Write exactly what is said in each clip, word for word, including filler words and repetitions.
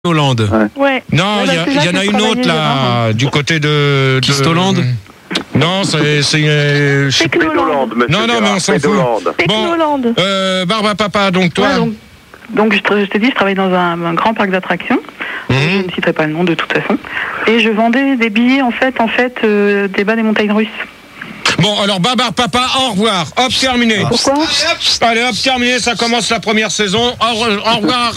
Hollande. Ouais. ouais. Non, il ouais, y, y en a une autre là, là du côté de. Kist Hollande. Non, c'est. C'est Technoland. Non, non, mais on s'en fout. Technoland. Bon, euh, Barbara Papa, donc toi. Ouais, donc, donc je, te, je t'ai dit, je travaille dans un, un grand parc d'attractions. Mmh. Je ne citerai pas le nom de toute façon. Et je vendais des billets en fait, en fait, euh, des bas des montagnes russes. Bon, alors Barbara Papa, au revoir. Hop, terminé. Pourquoi ? Allez, hop, terminé, ça commence la première saison. Au, au revoir.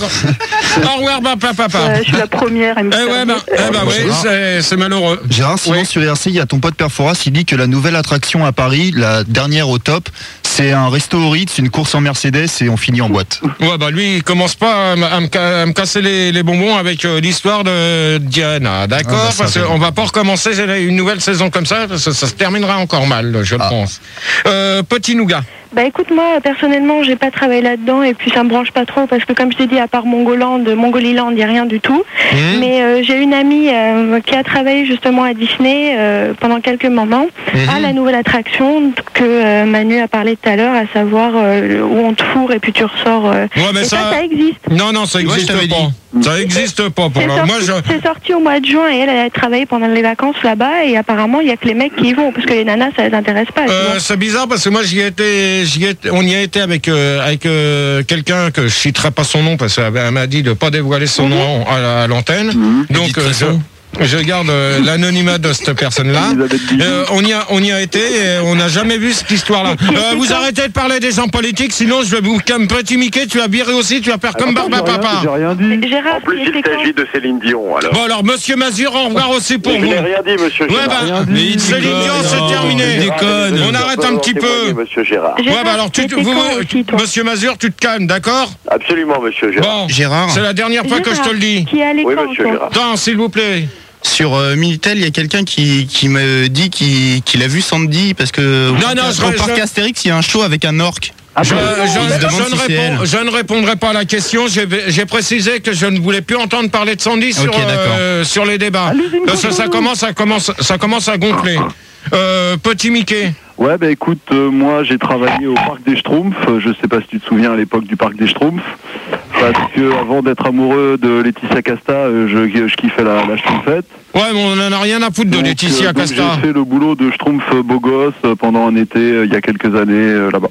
Au revoir, Barbara Papa. Euh, je suis la première. Eh ouais, bah, eh bah oui, c'est, c'est malheureux. Gérard, souvent oui. Sur R C, il y a ton pote Perforas, il dit que la nouvelle attraction à Paris, la dernière au top, c'est un resto au Ritz, une course en Mercedes et on finit en boîte. Ouais, bah lui, il commence pas à, m- à, me, à me casser les, les bonbons avec euh, l'histoire de Diana, d'accord ah bah parce qu'on va pas recommencer une nouvelle saison comme ça, parce que ça se terminera encore mal, je ah. pense. Euh, petit nougat. Bah écoute, moi personnellement j'ai pas travaillé là-dedans et puis ça me branche pas trop parce que comme je t'ai dit, à part Mongoland, Mongoliland, il n'y a rien du tout. Mmh. Mais euh, j'ai une amie euh, qui a travaillé justement à Disney euh, pendant quelques moments mmh. à la nouvelle attraction que euh, Manu a parlé tout à l'heure, à savoir euh, où on te fourre et puis tu ressors. Euh, ouais, mais et ça, ça, ça existe. Non, non, ça existe ouais, pas. Ça existe pas pour là. Moi, je... C'est sorti au mois de juin et elle, elle a travaillé pendant les vacances là-bas et apparemment il y a que les mecs qui y vont parce que les nanas ça les intéresse pas. Euh, c'est bizarre parce que moi j'y étais, j'y étais, on y a été avec euh, avec euh, quelqu'un que je citerai pas son nom parce qu'elle m'a dit de pas dévoiler son mmh. nom à, à l'antenne. Mmh. Donc euh, je, je garde euh, l'anonymat de cette personne-là. Euh, on y a on y a été et on n'a jamais vu cette histoire-là. Euh, vous arrêtez de parler des gens politiques, sinon je vais vous comme petit Mickey, tu vas virer aussi, tu vas faire comme Barbara Papa. J'ai rien dit. Gérard, en plus, il s'agit de Céline Dion. Alors. Bon alors, Monsieur Mazur, au revoir aussi pour mais vous. Je n'ai rien dit, Monsieur Gérard. Ouais bah, mais Céline Dion, c'est terminé. Déconne. On arrête un petit peu. Monsieur Gérard. Ouais bah alors, tu, vous, aussi, Monsieur Mazur, tu te calmes, d'accord ? Absolument, Monsieur Gérard. Bon, Gérard. C'est la dernière fois Gérard, que je te le dis. Qui est à l'écran, oui, Monsieur Gérard. Attends, s'il vous plaît. Sur euh, Minitel, il y a quelqu'un qui, qui me dit qu'il, qu'il a vu Sandy parce que non, non, au je, parc je... Astérix, il y a un show avec un orque. Je, je, je, je, ne si réponds, je ne répondrai pas à la question. J'ai, j'ai précisé que je ne voulais plus entendre parler de Sandy sur, okay, euh, sur les débats. Parce que ça commence, ça commence, ça commence à gonfler. Euh, petit Mickey. Ouais, bah écoute, euh, moi j'ai travaillé au parc des Schtroumpfs. Je sais pas si tu te souviens à l'époque du parc des Schtroumpfs. Parce que avant d'être amoureux de Laetitia Casta, euh, je, je kiffais la, la Schtroumpfette. Ouais, mais on en a rien à foutre de donc, Laetitia euh, Casta. J'ai fait le boulot de Schtroumpf beau gosse pendant un été euh, il y a quelques années euh, là-bas.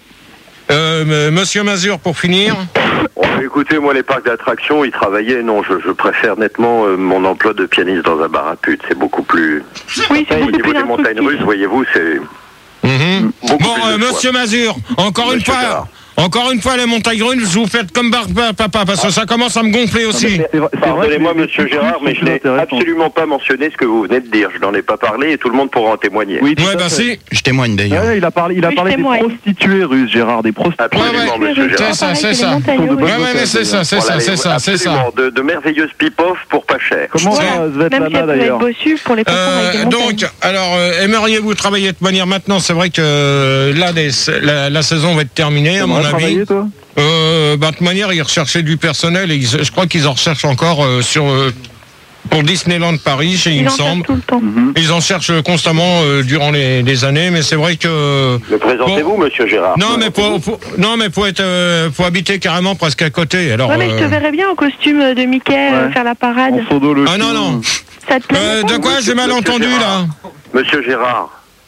Euh, Monsieur Mazur, pour finir. Oh, écoutez, moi les parcs d'attractions, ils travaillaient. Non, je, je préfère nettement euh, mon emploi de pianiste dans un bar à putes. C'est beaucoup plus. Oui, c'est au beaucoup niveau plus des montagnes russes, voyez-vous, c'est. Mmh. Bon, euh, Monsieur Mazur, encore Monsieur une fois. Gérard. Encore une fois, les montagnes russes, vous faites comme Barbara Papa, parce que ça commence à me gonfler aussi. C'est, c'est Pardonnez-moi, Monsieur Gérard, mais je n'ai absolument pas mentionné ce que vous venez de dire. Je n'en ai pas parlé et tout le monde pourra en témoigner. Oui, ouais, bah si. Je témoigne d'ailleurs. Ouais, il a parlé, il a oui, parlé des prostituées russes, Gérard, des prostituées. Absolument, ouais, ouais. Monsieur Gérard. C'est ça, c'est ça. Ouais, ouais, mais c'est ça, c'est ça, c'est ça, c'est ça. De, de merveilleuses pip-off pour pas cher. Comment ça, Svetlana d'ailleurs? Pour les euh, donc, alors, euh, aimeriez-vous travailler de manière maintenant? C'est vrai que euh, là, des, la, la saison va être terminée, à mon avis. Toi Euh, bah, de toute manière, ils recherchaient du personnel et ils, je crois qu'ils en recherchent encore euh, sur euh, pour Disneyland Paris, chez, il me semble. Tout le temps. Mm-hmm. Ils en cherchent constamment euh, durant les, les années, mais c'est vrai que. Le présentez-vous, pour... Monsieur Gérard. Non, mais pour, pour non, mais faut être, euh, faut habiter carrément presque à côté. Alors. Ouais, mais euh... je te verrais bien en costume de Mickey ouais. euh, faire la parade. Ah non non. Ça te plaît euh, de quoi j'ai mal entendu là? Monsieur Gérard.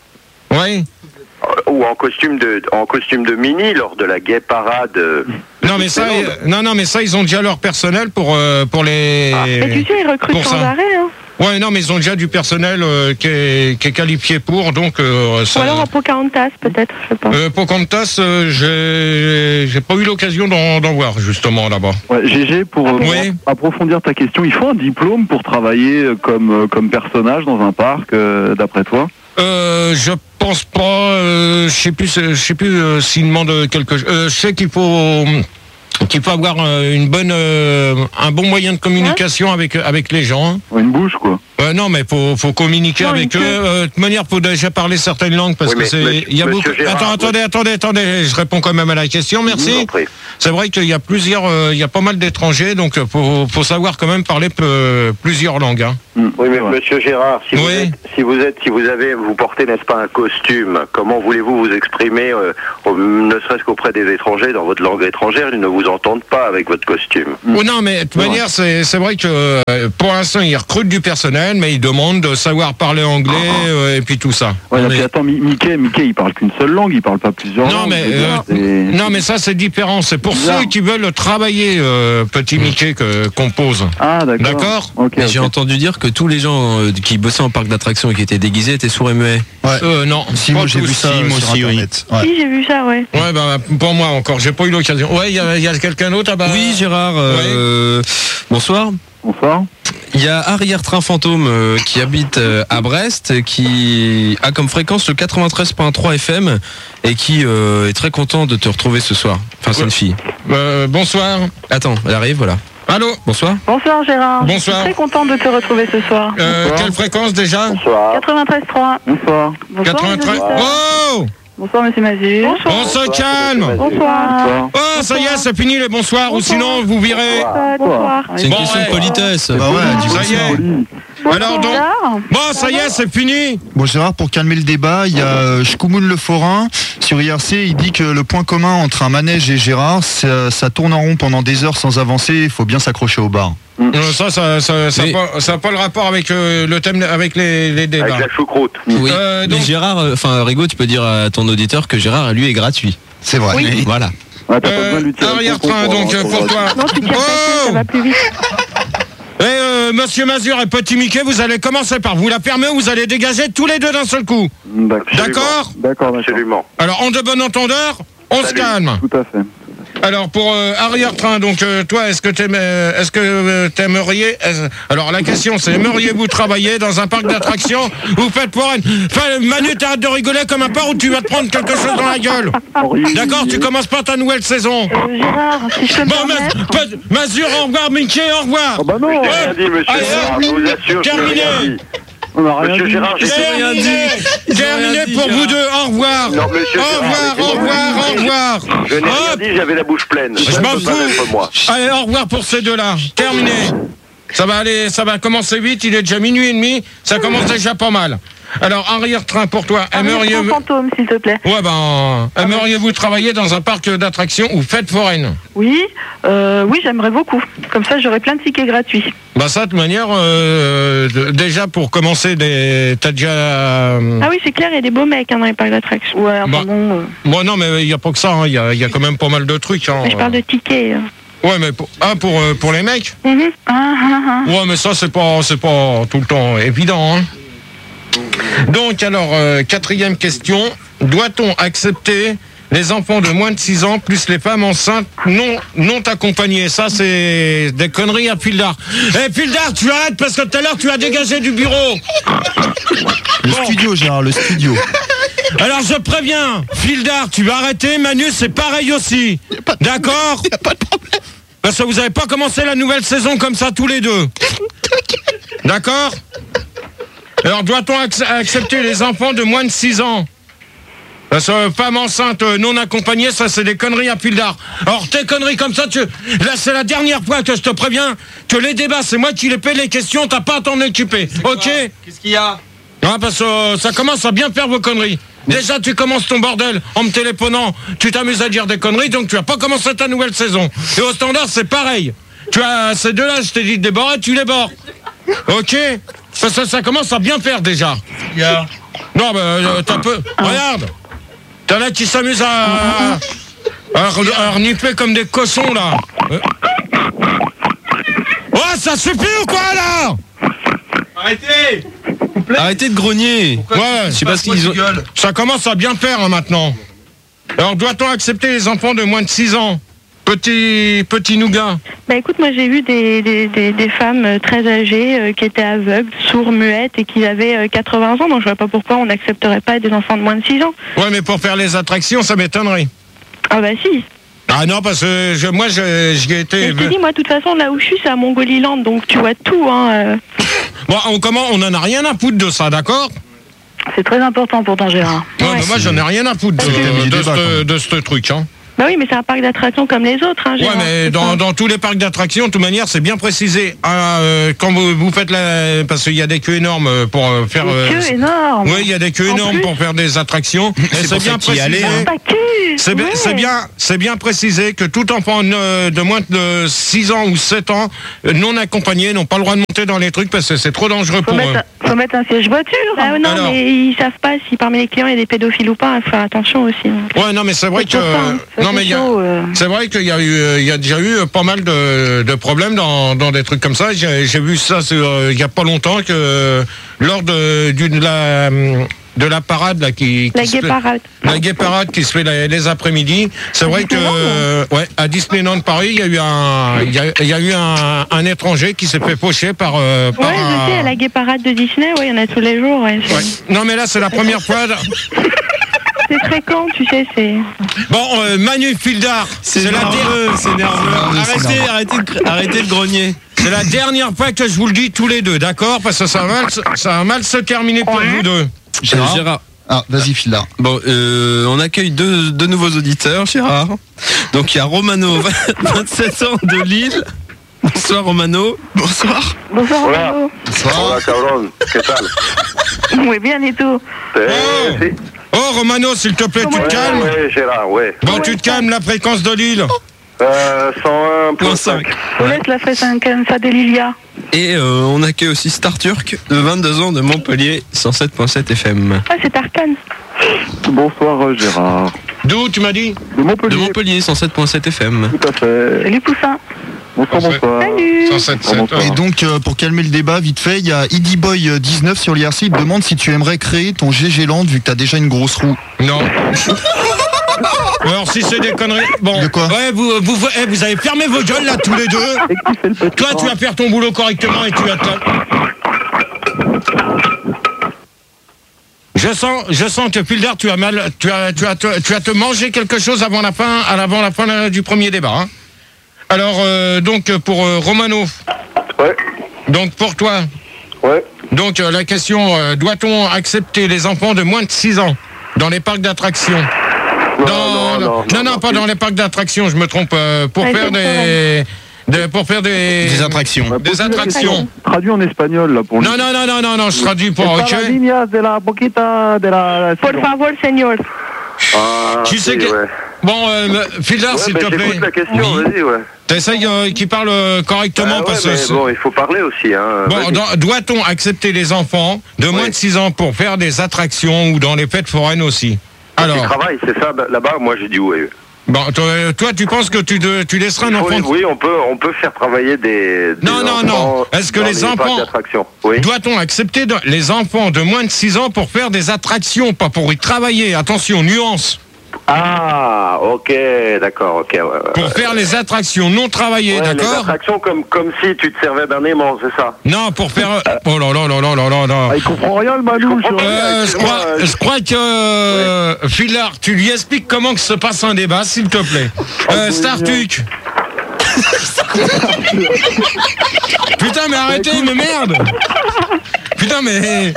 Oui. Ou en costume de en costume de mini lors de la gay parade. Non mais ça euh, non non mais ça ils ont déjà leur personnel pour euh, pour les ah. Mais tu sais ils recrutent sans arrêt hein. Ouais non mais ils ont déjà du personnel euh, qui, est, qui est qualifié pour donc euh, ça... Ou alors à Pocahontas peut-être je sais pas. Euh, Pocahontas euh, j'ai j'ai pas eu l'occasion d'en, d'en voir justement là-bas. Ouais, G G pour, euh, oui. pour approfondir ta question, il faut un diplôme pour travailler comme comme personnage dans un parc euh, d'après toi? Euh, je pense pas. Euh, je sais plus. Je sais plus euh, s'il demande quelque chose. Euh, je sais qu'il faut qu'il faut avoir euh, une bonne, euh, un bon moyen de communication avec avec les gens. Une bouche quoi. Euh, non, mais faut, faut communiquer Non, avec il eux. peut. Euh, de toute manière, faut déjà parler certaines langues parce Oui, que mais c'est. monsieur- Il y a monsieur beaucoup. Gérard, attends, attendez, attendez, attendez. Je réponds quand même à la question. Je vous en Merci. prie. C'est vrai qu'il y a plusieurs, euh, il y a pas mal d'étrangers, donc euh, faut, faut savoir quand même parler peu- plusieurs langues. Hein. Oui, mais monsieur Gérard, si, vous Oui. êtes, si vous êtes, si vous avez, vous portez, n'est-ce pas, un costume, comment voulez-vous vous exprimer, euh, au- ne serait-ce qu'auprès des étrangers, dans votre langue étrangère, ils ne vous entendent pas avec votre costume. Oh non, mais de toute manière, c'est c'est vrai que euh, pour l'instant, ils recrutent du personnel, mais ils demandent de savoir parler anglais euh, et puis tout ça. Ouais, Non, puis mais, attends, Mi- Mickey, Mickey, il parle qu'une seule langue, il parle pas plusieurs non, langues. mais, je veux dire, euh, c'est- non, mais ça, c'est différent. C'est pour Bizarre. ceux qui veulent travailler, euh, petit Mickey, que- qu'on pose. Ah, d'accord. D'accord. Ok, Mais ok. j'ai entendu dire que tous les gens euh, qui bossaient en parc d'attractions et qui étaient déguisés étaient sourds et muets. Ouais. Euh, non, Si, pas moi j'ai tous. vu ça Si, moi sur aussi, oui. internet. Ouais. Si, j'ai vu ça, ouais. Ouais, bah, pour moi encore, j'ai pas eu l'occasion. Ouais, il y a, il y a quelqu'un d'autre ah bah... Oui, Gérard, euh, bonsoir. Bonsoir. Il y a Arrière-Train Fantôme euh, qui habite euh, à Brest, qui a comme fréquence le quatre-vingt-treize point trois F M et qui euh, est très content de te retrouver ce soir. Enfin, c'est une fille. Euh, bonsoir. Attends, elle arrive, voilà. Allô. Bonsoir. Bonsoir Gérard. Bonsoir. Je suis très contente de te retrouver ce soir. Euh, Bonsoir. quelle fréquence déjà Bonsoir. quatre-vingt-treize trois. Bonsoir. Bonsoir. quatre-vingt-treize. les auditeurs. Oh, Bonsoir Monsieur Mazur. on se calme. Bonsoir. Oh, ça y est, c'est fini les bonsoirs, ou sinon vous virez. Bonsoir. C'est une Bon, question ouais. de politesse. Bah ouais, du Ça coup, y est. Alors donc, Bonsoir. bon, ça y est, c'est fini. Bon Gérard, pour calmer le débat, il y a euh, Shkoumoun Le Forain sur I R C, il dit que le point commun entre un manège et Gérard, ça, ça tourne en rond pendant des heures sans avancer, il faut bien s'accrocher au bar. Euh, ça, ça, ça, ça, Mais- n'a pas, ça a pas le rapport avec euh, le thème, avec les, les débats. Avec la choucroute. Oui. Euh, donc- Mais Gérard, euh, enfin Rigaud, tu peux dire à ton auditeur que Gérard, lui, est gratuit. C'est vrai. Voilà. Ouais, t'as pas besoin de Euh, lui tirer le arrière-train, concours donc pour euh, avoir pour un toi. Non, tu tiens pas ça, ça va plus vite. Et euh, Monsieur Mazur et Petit Mickey, vous allez commencer par vous la fermer ou vous allez dégager tous les deux d'un seul coup. D'accord. Absolument. D'accord. D'accord, d'accord. Absolument. Alors, en de bon entendeur, on se Salut. calme. Tout à fait. Alors, pour euh, arrière-train, donc euh, toi, est-ce que t'aimes- euh, est-ce que euh, t'aimeriez... est-ce- Alors, la question, c'est aimeriez-vous travailler dans un parc d'attractions ou faites pour une... Enfin, Manu, t'arrêtes de rigoler comme un porc ou tu vas te prendre quelque chose dans la gueule. D'accord, tu commences pas ta nouvelle saison. Euh, Gérard, si je peux me Bon, Ma- permettre. Pe- Mazur, au revoir, Mickey, au revoir. Oh bah non, Je n'ai rien dit, monsieur allez, Gérard, je vous assure, je n'ai terminé. rien dit. on a rien Monsieur dit. Gérard, j'ai rien dit. Terminé, Ils ont terminé rien dit, pour Gérard. vous deux, au revoir. Non, monsieur Au Gérard, revoir, mais au c'est revoir, moi. au revoir. Je n'ai rien Hop. dit, j'avais la bouche pleine. Je Ça m'en ne peut pas fous. être moi. Allez, au revoir pour ces deux-là. Terminé. Ça va aller, ça va commencer vite. Il est déjà minuit et demi. Ça commence déjà pas mal. Alors, arrière-train pour toi. Arrière-train Aimeriez-vous... fantôme, s'il te plaît. Ouais, ben, aimeriez-vous travailler dans un parc d'attractions ou fête foraine? Oui, euh, oui, j'aimerais beaucoup. Comme ça, j'aurai plein de tickets gratuits. Bah ça, de toute manière, euh, de- déjà pour commencer, des... t'as déjà... euh, Ah oui, c'est clair, il y a des beaux mecs hein, dans les parcs d'attractions. Ouais, enfin Bah. bon. euh, Bon, non, mais il n'y a pas que ça. hein. Il y, a, il y a quand même pas mal de trucs. Hein. Mais je parle de tickets. euh. Ouais, mais pour, ah, pour, euh, pour les mecs. Mhm. ah, ah, ah. Ouais, mais ça, c'est pas, c'est pas tout le temps évident. Hein. Donc, alors, euh, quatrième question. Doit-on accepter les enfants de moins de six ans plus les femmes enceintes non, non accompagnées? Ça, c'est des conneries à Pildar. Eh, Pildar, tu arrêtes parce que tout à l'heure, tu as dégagé du bureau. Le Bon. studio Gérard, le studio. Alors, je préviens, Pildar, tu vas arrêter. Manu, c'est pareil aussi. D'accord? Y a pas de problème. Parce que vous n'avez pas commencé la nouvelle saison comme ça tous les deux. D'accord? Alors, doit-on ac- accepter les enfants de moins de six ans? Parce que femme enceinte euh, non accompagnée, ça c'est des conneries à Pildar. Alors tes conneries comme ça, tu... là c'est la dernière fois que je te préviens que les débats, c'est moi qui les paie les questions, t'as pas à t'en occuper. Ok? Qu'est-ce qu'il y a? Ah, parce que euh, ça commence à bien faire vos conneries. Déjà, tu commences ton bordel en me téléphonant, tu t'amuses à dire des conneries, donc tu vas pas commencer ta nouvelle saison. Et au standard, c'est pareil. Tu as ces deux-là, je t'ai dit de déborder, tu les bords. Ok? Parce que ça commence à bien faire déjà. Non, mais euh, t'as peu. Regarde! T'en as qui s'amusent à, à, à, à renifler comme des cochons là. Euh. Oh, ça suffit ou quoi là? Arrêtez! Arrêtez de grogner. Ouais, Je sais pas ce qu'ils ont. ça commence à bien faire hein, maintenant. Alors, doit-on accepter les enfants de moins de six ans? Petit, petit nougat. Bah écoute, moi j'ai vu des, des, des, des femmes euh, très âgées euh, qui étaient aveugles, sourds, muettes et qui avaient euh, quatre-vingts ans, donc je vois pas pourquoi on n'accepterait pas des enfants de moins de six ans. Ouais, mais pour faire les attractions, ça m'étonnerait. Ah bah si. Ah non, parce que je, moi, je- j'y ai Et été. je te dis, moi de toute façon, là où je suis, c'est à Mongoliland, donc tu vois tout. Hein, euh. Bon, on, comment, on en a rien à foutre de ça, d'accord? C'est très important pourtant, Gérard. Ouais, ouais. Mais moi, j'en ai rien à foutre de, de, de, ce, de ce truc, hein. Bah oui, mais c'est un parc d'attractions comme les autres, hein, Gérard. Ouais, mais dans, dans tous les parcs d'attractions, de toute manière, c'est bien précisé. Euh, quand vous, vous faites la... Parce qu'il y a des queues énormes pour faire... Des euh, queues énormes. Oui, il y a des queues En énormes plus. pour faire des attractions. Et c'est bien précisé. C'est ouais. bien, bien, c'est bien précisé que tout enfant euh, de moins de six ans ou sept ans, euh, non accompagné, n'ont pas le droit de monter dans les trucs parce que c'est trop dangereux Faut pour mettre, eux. un, faut mettre un siège voiture. Ah, non, Alors. mais ils savent pas si parmi les clients il y a des pédophiles ou pas, il faut faire attention aussi. Donc. Ouais, non, mais c'est vrai C'est que... pour ça, hein. Ça, non, c'est mais il y a... chaud, euh. C'est vrai qu'il y a eu, euh, il y a déjà eu euh, pas mal de, de problèmes dans, dans des trucs comme ça. J'ai, j'ai vu ça sur, euh, il y a pas longtemps que euh, lors de, du- de la de la parade là qui, qui La se gay fait- parade. la gay parade qui se fait les, les après-midi. C'est vrai que euh, ouais, à Disneyland Paris, il y a eu un il y a, il y a eu un, un étranger qui s'est fait pocher par, euh, par Ouais, un- je sais, à la gay parade de Disney, ouais, il y en a tous les jours. Ouais, c'est- Ouais. Non mais là c'est la première fois. C'est fréquent, tu sais, c'est. Bon, euh, Manu Fildar, C'est c'est la nerveux, dernière. c'est nerveux. Arrêtez, arrêtez, de, arrêtez de grogner. C'est la dernière fois que je vous le dis tous les deux, d'accord? Parce que ça va mal, se- ça va mal se terminer pour vous deux. Gérard. Gérard. Ah, vas-y, Fildar. Bon, euh, on accueille deux, deux nouveaux auditeurs, Gérard. Donc il y a Romano, vingt-sept ans de Lille. Bonsoir Romano. Bonsoir. Bonsoir, Hola. Romano. Hola, cabrón. ¿Qué tal? Muy bien, et tout. Eh, Oh. sí. Oh Romano, s'il te plaît, tu te Ouais, calmes. ouais, Gérard, ouais. Bon, tu te calmes, la fréquence de Lille. Euh, cent un Point point cinq. cinq. Vous êtes la fréquence de Lilia. Et euh, on accueille aussi Star Turk, de vingt-deux ans, de Montpellier, cent sept point sept F M. Ah, c'est Tarkan. Bonsoir euh, Gérard. D'où tu m'as dit? De Montpellier. De Montpellier, cent sept point sept F M. Tout à fait. Salut, Poussin. Bonsoir, bonsoir. Salut. cent sept, sept, Bonsoir. ouais. Et donc, euh, pour calmer le débat, vite fait, il y a Idiboy euh, dix-neuf sur l'I R C. Il te demande si tu aimerais créer ton G G Land vu que t'as déjà une grosse roue. Non. Alors si c'est des conneries, bon. De quoi? Ouais, vous, vous, vous, eh, vous avez fermé vos gueules là tous les deux. Et qui fait le petit Toi, tu vas faire ton boulot correctement et tu vas te... Je sens, je sens que Fildar, tu as mal, tu as, tu as, tu as, tu as te manger quelque chose avant la fin, avant la fin euh, du premier débat. Hein. Alors, euh, donc pour euh, Romano. Ouais. Donc pour toi. Ouais. Donc euh, la question, euh, doit-on accepter les enfants de moins de six ans dans les parcs d'attractions? Non, non, non, non, non, non, pas dans les parcs d'attractions, je me trompe. euh, pour Ouais, faire c'est des, des- pour faire des, Des attractions. Bah, des pose-lui la attractions. question. Traduit en espagnol là pour lui. Non, non, non, non, non, non, je traduis pour. Está Ok. la línea de la boquita de la. Por favor, señor. Ah, Tu sais si, que- ouais. Bon, euh, Fildar, Ouais, s'il bah, te plaît. j'écoute la question, Oui. vas-y, ouais. T'essayes euh, qu'il parle euh, correctement Ah, ouais, parce que. mais c'est- bon, il faut parler aussi, hein. Bon, Vas-y. dans- doit-on accepter les enfants de moins Oui. de six ans pour faire des attractions ou dans les fêtes foraines aussi? Tu Alors, travailles, c'est ça, bah, là-bas, moi j'ai dit oui. bon, toi, toi, tu penses que tu, de- tu laisseras un Il faut- enfant... Oui, on peut, on peut faire travailler des, des Non, non, non. enfants Est-ce que dans les parcs enfants- d'attractions. Oui. Doit-on accepter de- les enfants de moins de six ans pour faire des attractions, pas pour y travailler? Attention, nuance. Ah, ok, d'accord, ok. Ouais, ouais, Pour ouais. faire les attractions non travaillées, Ouais, les d'accord? attractions comme, comme si tu te servais d'un aimant, c'est ça. Non, pour faire... Oh là là là là là là là. Ah, il comprend rien le Manouche. comprends pas. Euh, je excuse-moi, crois, euh, je crois que euh, Fildar, tu lui expliques comment que se passe un débat, s'il te plaît. Euh, Startuc. Putain, mais arrêtez, mais merde. Putain, mais.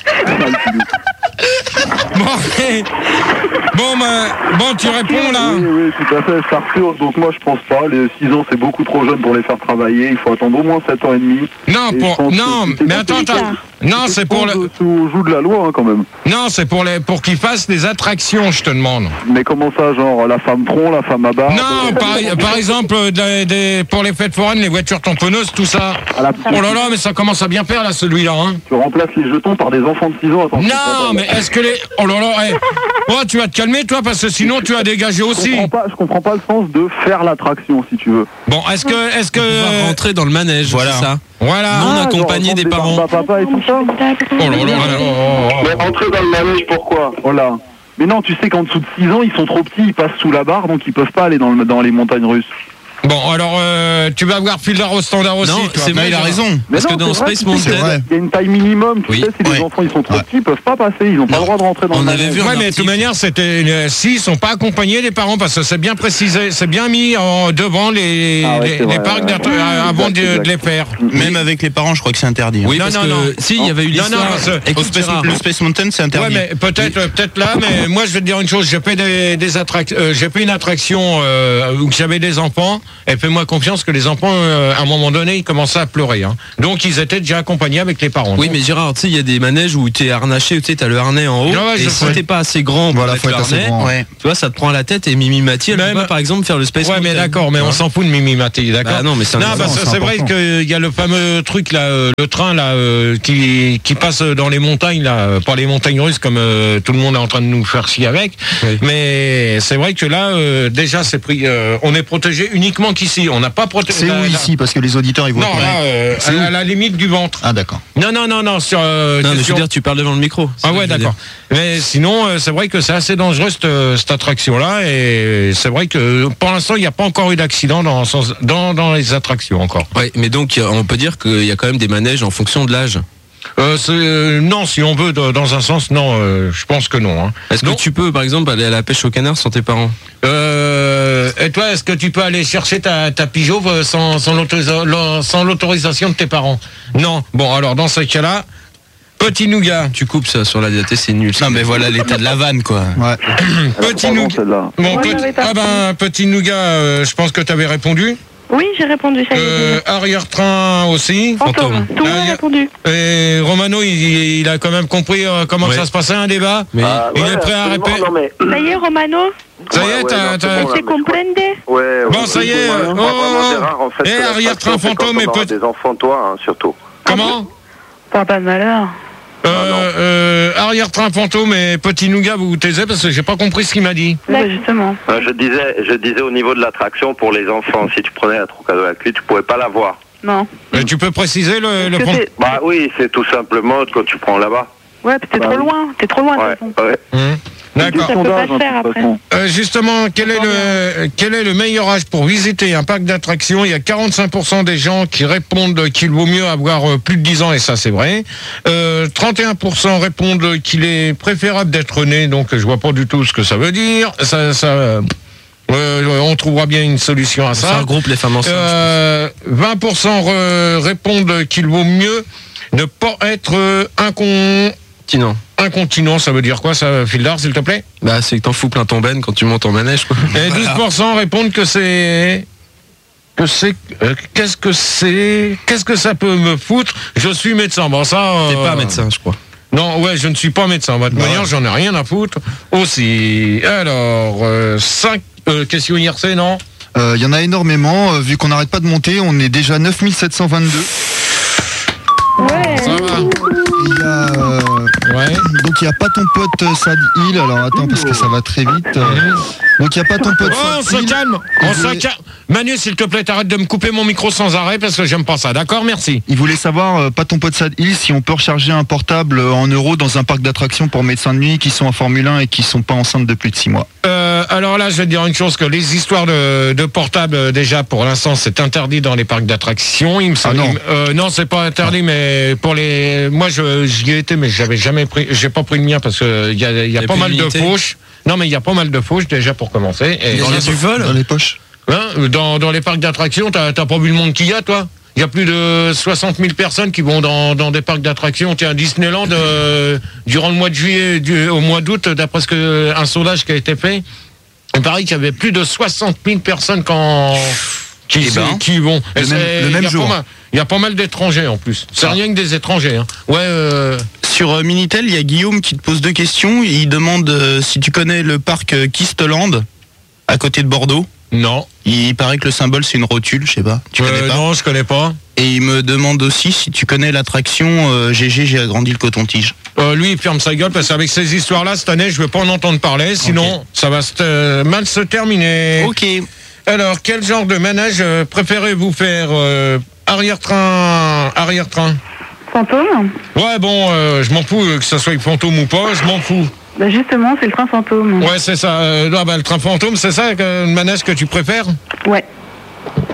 Bon, mais- bon, bah, bon, tu réponds là. Oui, oui, tout à fait, c'est Arthur. Donc moi je pense pas, les six ans c'est beaucoup trop jeune pour les faire travailler, il faut attendre au moins sept ans et demi. Non, Et je pour, pense que non, c'est mais dans attends, tous les attends. cas. Non, c'est pour le, Sous joue de la loi hein, quand même. non, c'est pour les, pour qu'ils fassent des attractions, je te demande. Mais comment ça, genre la femme tronc, la femme à barbe Non, par, par exemple, des- des- pour les fêtes foraines, les voitures tamponneuses, tout ça. à la- Oh là là, mais ça commence à bien faire là, celui-là. Hein. Tu remplaces les jetons par des enfants de six ans. Attends, Non, mais est-ce que les... Oh là là, hey. Oh, tu vas te calmer, toi, parce que sinon tu vas dégager je aussi. comprends pas, je comprends pas le sens de faire l'attraction si tu veux. Bon, est-ce que... Est-ce On va que... rentrer dans le manège, Voilà. c'est ça. Voilà. Non, Ah, accompagné genre, des des parents. barbes à papa et tout ça. Oh là là, là là, oh, oh, oh. Mais rentrer dans le manège, pourquoi? Oh là. Mais non, tu sais qu'en dessous de six ans, ils sont trop petits, ils passent sous la barre, donc ils peuvent pas aller dans, le, dans les montagnes russes. Bon, alors, euh, tu vas voir Fildar au standard aussi. Non, toi. c'est vrai, il a raison. Mais Parce non, que dans c'est vrai, Space tu sais, Mountain. il y a une taille minimum, tu Oui. sais, si Ouais. les enfants ils sont trop Ouais. petits, ils peuvent pas passer, ils ont pas Non. le droit de rentrer dans On le avait manège. vu un Ouais, mais de article. toute manière, c'était une- s'ils sont pas accompagnés les parents, parce que c'est bien précisé, c'est bien mis en devant les, Ah ouais, les, c'est vrai, les parcs ouais, d'attra- ouais. avant Exact, de, de exact. les faire. Même avec les parents, je crois que c'est interdit. Oui, Non, parce non, que non. si, il y avait eu Non, non, l'histoire. parce que- Au Écoute, Space- Gérard. le Space Mountain, c'est Ouais, interdit. mais peut-être, euh, peut-être là, mais moi je vais te dire une chose, j'ai fait des, des attractions, euh, j'ai fait une attraction euh, où j'avais des enfants, et fais-moi confiance que les enfants, euh, à un moment donné, ils commençaient à pleurer. Hein. Donc ils étaient déjà accompagnés avec les parents. Oui, Donc, mais Gérard, tu sais, il y a des manèges où tu es harnaché, tu sais, t'as le harnais en haut. Ah ouais, et je si sais. t'es pas assez grand pour Voilà, mettre faut le être assez harnais, grand. Ouais. tu vois, ça te prend la tête. Et Mimi Mati, elle Même- peut pas, par exemple, faire le Space ouais, mais Mountain. d'accord, mais on s'en fout de Mimi Mati, d'accord. Bah non, mais c'est un Non, exemple, parce que c'est c'est vrai important. qu'il y a le fameux truc là, euh, le train là, euh, qui, qui passe dans les montagnes là, euh, pas les montagnes russes comme euh, tout le monde est en train de nous faire chier avec. Oui. Mais c'est vrai que là, euh, déjà, c'est pris, euh, on est protégé uniquement qu'ici. On n'a pas protégé. C'est la- où la- ici? Parce que les auditeurs, ils voient Non, pas. là, euh, C'est à, où à la limite du ventre. Ah, d'accord. Non, non, non, non, sur. euh, Non, mais je sur- veux dire, tu parles devant le micro. C'est Ah ce que ouais, je veux d'accord. dire. Mais sinon, euh, c'est vrai que c'est assez dangereux cette, euh, cette attraction-là, et c'est vrai que pour l'instant, il n'y a pas encore eu d'accident dans, dans, dans les attractions encore. Ouais, mais donc, on peut dire qu'il y a quand même des manèges en fonction de l'âge. Euh, c'est- euh, non, si on veut, dans dans un sens, non, euh, je pense que non. Hein. Est-ce que Non. tu peux, par exemple, aller à la pêche au canard sans tes parents? Euh, et toi, est-ce que tu peux aller chercher ta, ta Peugeot euh, sans, sans l'autorisa- l'au- sans l'autorisation de tes parents? Non. Bon, alors dans ce cas-là, petit nougat. Tu coupes ça sur la D A T, c'est nul. Non, mais voilà l'état de la vanne, quoi. Ouais. Elle a Petit trois ans, nougat. celle-là. Bon, Ouais, petit, j'avais pas ah ben, petit nougat, euh, je pense que tu avais répondu. Oui, j'ai répondu, ça y est. Euh, arrière-train aussi. Fantôme. fantôme. Tout le monde Ah, a y a- répondu. Et Romano, il, il a quand même compris euh, comment Ouais. ça se passait un débat. Mais Ah, il ouais, est prêt à absolument, répéter. non, mais- Ça y est, Romano, Ça y Ouais, est, ouais, t'as- non, c'est t'as- bon, là, se mais je crois- comprende. Ouais, ouais, Bon, ça y est, ouais, euh, ouais, oh, vraiment, oh, Gérard, en fait, et c'est la arrière-train fraction, c'est quand fantôme on et aura peut- des enfants, toi, hein, surtout. Comment Pas pas de malheur. euh, euh, Arrière-train fantôme et petit nougat, vous vous taisez parce que j'ai pas compris ce qu'il m'a dit. Oui, bah, justement. Euh, je disais, je disais au niveau de l'attraction pour les enfants, si tu prenais la Trocadéro à la cuite, tu pouvais pas la voir. Non. Mais tu peux préciser le, le Parce que fond- c'est- Bah oui, c'est tout simplement quand tu prends là-bas. Ouais, puis t'es Bah trop oui. loin. T'es trop loin, de Ouais, toute façon. ouais. Hum, D'accord. Ça peut pas se faire de toute après. façon. Euh, justement, quel est, le, quel est le meilleur âge pour visiter un parc d'attractions? Il y a quarante-cinq pour cent des gens qui répondent qu'il vaut mieux avoir euh, plus de dix ans, et ça c'est vrai. Euh, trente et un pour cent répondent qu'il est préférable d'être né, donc je vois pas du tout ce que ça veut dire. Ça, ça, euh, euh, on trouvera bien une solution à ça ça. regroupe les femmes enceintes. Euh, vingt pour cent re- répondent qu'il vaut mieux ne pas être euh, incon... Sinon, incontinent. Ça veut dire quoi ça, Fildar, s'il te plaît? bah, c'est que t'en fous plein ton ben quand tu montes en manège, quoi. Et douze pour cent répondent que c'est... Que c'est... euh, qu'est-ce que c'est... Qu'est-ce que ça peut me foutre? Je suis médecin. Bon, ça... euh, T'es pas médecin, je crois. Non, ouais, je ne suis pas médecin. De toute manière, j'en ai rien à foutre aussi. Alors, euh, cinq euh, questions I R C, non? Euh, Il y en a énormément. euh, vu qu'on n'arrête pas de monter, on est déjà neuf mille sept cent vingt-deux. Ouais. Ça va. Il y a, euh, Ouais. donc il n'y a pas ton pote euh, Sad Hill. Alors attends, parce que ça va très vite. euh. Donc il n'y a pas ton pote Oh, on Sad se Hill. calme. On Il se voulait- calme. Manu, s'il te plaît, t'arrêtes de me couper mon micro sans arrêt parce que j'aime pas ça. D'accord, merci. Il voulait savoir, euh, pas ton pote Sad Hill, si on peut recharger un portable euh, en euros dans un parc d'attractions pour médecins de nuit qui sont en Formule un et qui sont pas enceintes de plus de six mois. Euh, alors là, je vais te dire une chose, que les histoires de, de portables, euh, déjà, pour l'instant, c'est interdit dans les parcs d'attractions. Il me semble. Ah non. il me- euh, non, c'est pas interdit, mais pour les, moi, je, j'y ai été, mais j'avais jamais pris, j'ai pas pris le mien parce que il y a, il y a Il y a pas plus mal de d'unité. fauches. Non, mais il y a pas mal de fauches déjà pour commencer. Et Dans dans, les du vol Dans les poches. hein, dans, dans les parcs d'attractions, t'as, t'as pas vu le monde qu'il y a, toi? Il y a plus de soixante mille personnes qui vont dans, dans des parcs d'attractions. Tiens, Disneyland, euh, durant le mois de juillet, du, au mois d'août, d'après ce que, un sondage qui a été fait, il paraît qu'il y avait plus de soixante mille personnes quand, qui, Eh ben, qui vont. Et le c'est- même- le il y a même pas jour. mal- Il y a pas mal d'étrangers en plus. C'est Ah. rien que des étrangers. Hein. Ouais. Euh, Sur euh, Minitel, il y a Guillaume qui te pose deux questions. Il demande euh, si tu connais le parc euh, Kistland, à côté de Bordeaux. non. Il paraît que le symbole, c'est une rotule, je sais pas. Tu Euh, connais pas? non, je connais pas. Et il me demande aussi si tu connais l'attraction euh, G G, j'ai agrandi le coton-tige. Euh, lui, il ferme sa gueule parce qu'avec ces histoires-là, cette année, je vais pas en entendre parler. Sinon, ça va se, euh, mal se terminer. Ok. Alors, quel genre de manège euh, préférez-vous faire euh, Arrière-train, arrière-train. Fantôme? Ouais, bon, euh, je m'en fous euh, que ça soit avec fantôme ou pas, je m'en fous. Bah justement, c'est le train fantôme. Ouais, c'est ça. Euh, non, bah, le train fantôme, c'est ça, euh, le manège que tu préfères? Ouais.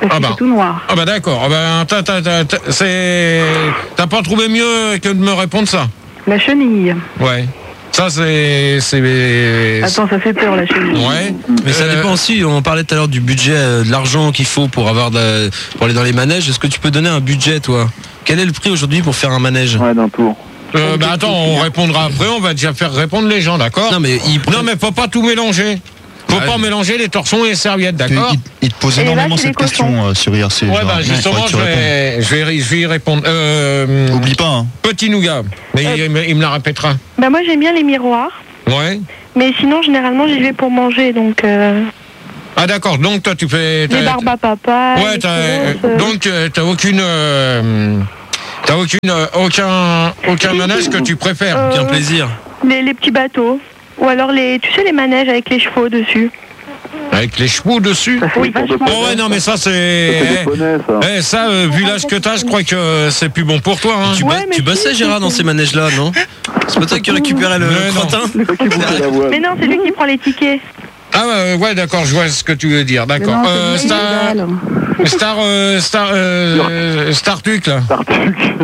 Parce Ah que bah. c'est tout noir. Ah bah d'accord. Ah bah, t'as, t'as, t'as, t'as- c'est... t'as pas trouvé mieux que de me répondre ça? La chenille. Ouais. Ça, c'est... c'est... Attends, ça fait peur, la chenille. Ouais. Mais ça Euh, dépend aussi, on parlait tout à l'heure du budget, euh, de l'argent qu'il faut pour avoir de la- pour aller dans les manèges. Est-ce que tu peux donner un budget, toi? Quel est le prix aujourd'hui pour faire un manège? Ouais, d'un tour. Euh, bah attends, on répondra après, on va déjà faire répondre les gens, d'accord? Non mais il Non mais faut pas tout mélanger. Faut Ouais. pas mélanger les torsons et les serviettes, d'accord? Il, il te pose Et là, énormément c'est cette les question euh, sur I R C. Ouais, genre. bah justement, Faudrait que je tu répondes. vais, je, vais, je vais y répondre. Euh, Oublie pas, hein. Petit nougat, mais il, me- il me la répétera. Bah moi j'aime bien les miroirs, Ouais. mais sinon généralement j'y vais pour manger, donc euh, Ah d'accord, donc toi tu fais... les t'as- barbes à papa. Ouais, les t'as, cheveux, euh, donc euh, t'as aucune... euh, t'as aucune, euh, aucun, aucun manège que tu préfères. Euh, aucun plaisir. les, les petits bateaux. Ou alors les, tu sais les manèges avec les chevaux dessus. Avec les chevaux dessus. Ça fait Oui. vachement Oh ouais, non mais ça c'est... Ça fait des poneys, ça. Eh, eh, ça, euh, vu l'âge que t'as, je crois que euh, c'est plus bon pour toi. Hein. Tu, Ouais, bo- mais tu si, bossais si, Gérard si. dans ces manèges-là, non? C'est pas toi qui récupérais le Mais non. crottin? C'est toi qui bouffais la voile. Mais non, c'est lui qui prend les tickets. Ah ouais, ouais, d'accord, je vois ce que tu veux dire, Mais d'accord. non, c'est Euh, une Star, dalle. Star, euh, Star, euh, Startuc là. Tartuc.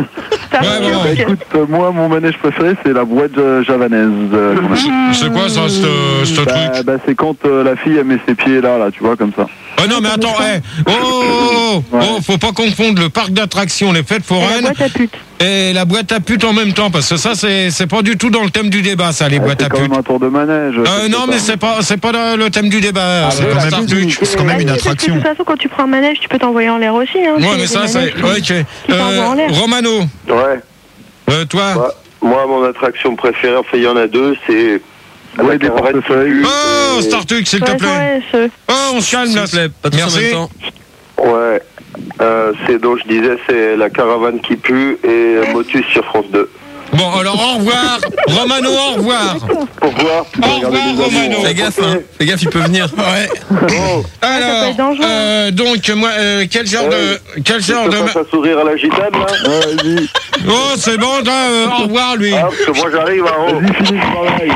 Ça Ouais, va, bon, Bah ok. écoute, euh, moi mon manège préféré c'est la boîte euh, javanaise. euh, qu'on a. C'est quoi ça, ce, ce Bah, truc? bah, c'est quand euh, la fille elle met ses pieds là, là, tu vois, comme ça. Oh non mais attends, eh, oh, oh, oh, oh, Ouais. oh, faut pas confondre le parc d'attractions, les fêtes Et la foraines boîte à putes. et la boîte à putes en même temps, parce que ça c'est c'est pas du tout dans le thème du débat, ça, les Ah, boîtes c'est à quand putes. même un tour de manège. Euh, c'est non pas- mais c'est pas c'est pas le le thème du débat. Ah, c'est ouais, pas la Startuc. C'est quand même Ah une oui, parce que attraction. De toute façon, quand tu prends un manège, tu peux t'envoyer en l'air aussi. Hein. Ouais C'est mais des ça c'est manèges qui- ok. qui t'envoient en l'air. Romano, Ouais. euh, toi. Moi, moi, mon attraction préférée, enfin, il y en a deux, c'est Ouais, la des caravane qui portefeuilles. pue Oh et- Startuc s'il te Ouais, plaît. ouais, ce- Oh on se calme S'il là. te plaît, pas tous en Merci. même temps. Ouais. Euh, c'est donc je disais, c'est la caravane qui pue et Motus sur France deux. Bon alors au revoir. Romano, au revoir. Pour voir, tu peux Au regarder revoir, des amis. Romano. Fais gaffe, hein. Fais gaffe, il peut venir. Ouais. Bon, ça peut Alors, être dangereux. euh, donc moi, euh, quel genre Ouais. de, quel je genre te de, fasse un sourire à la gitane là. Ouais, vas-y, oh c'est bon, là, euh, au revoir lui. Ah, parce que moi j'arrive en haut. vas-y, finis le travail.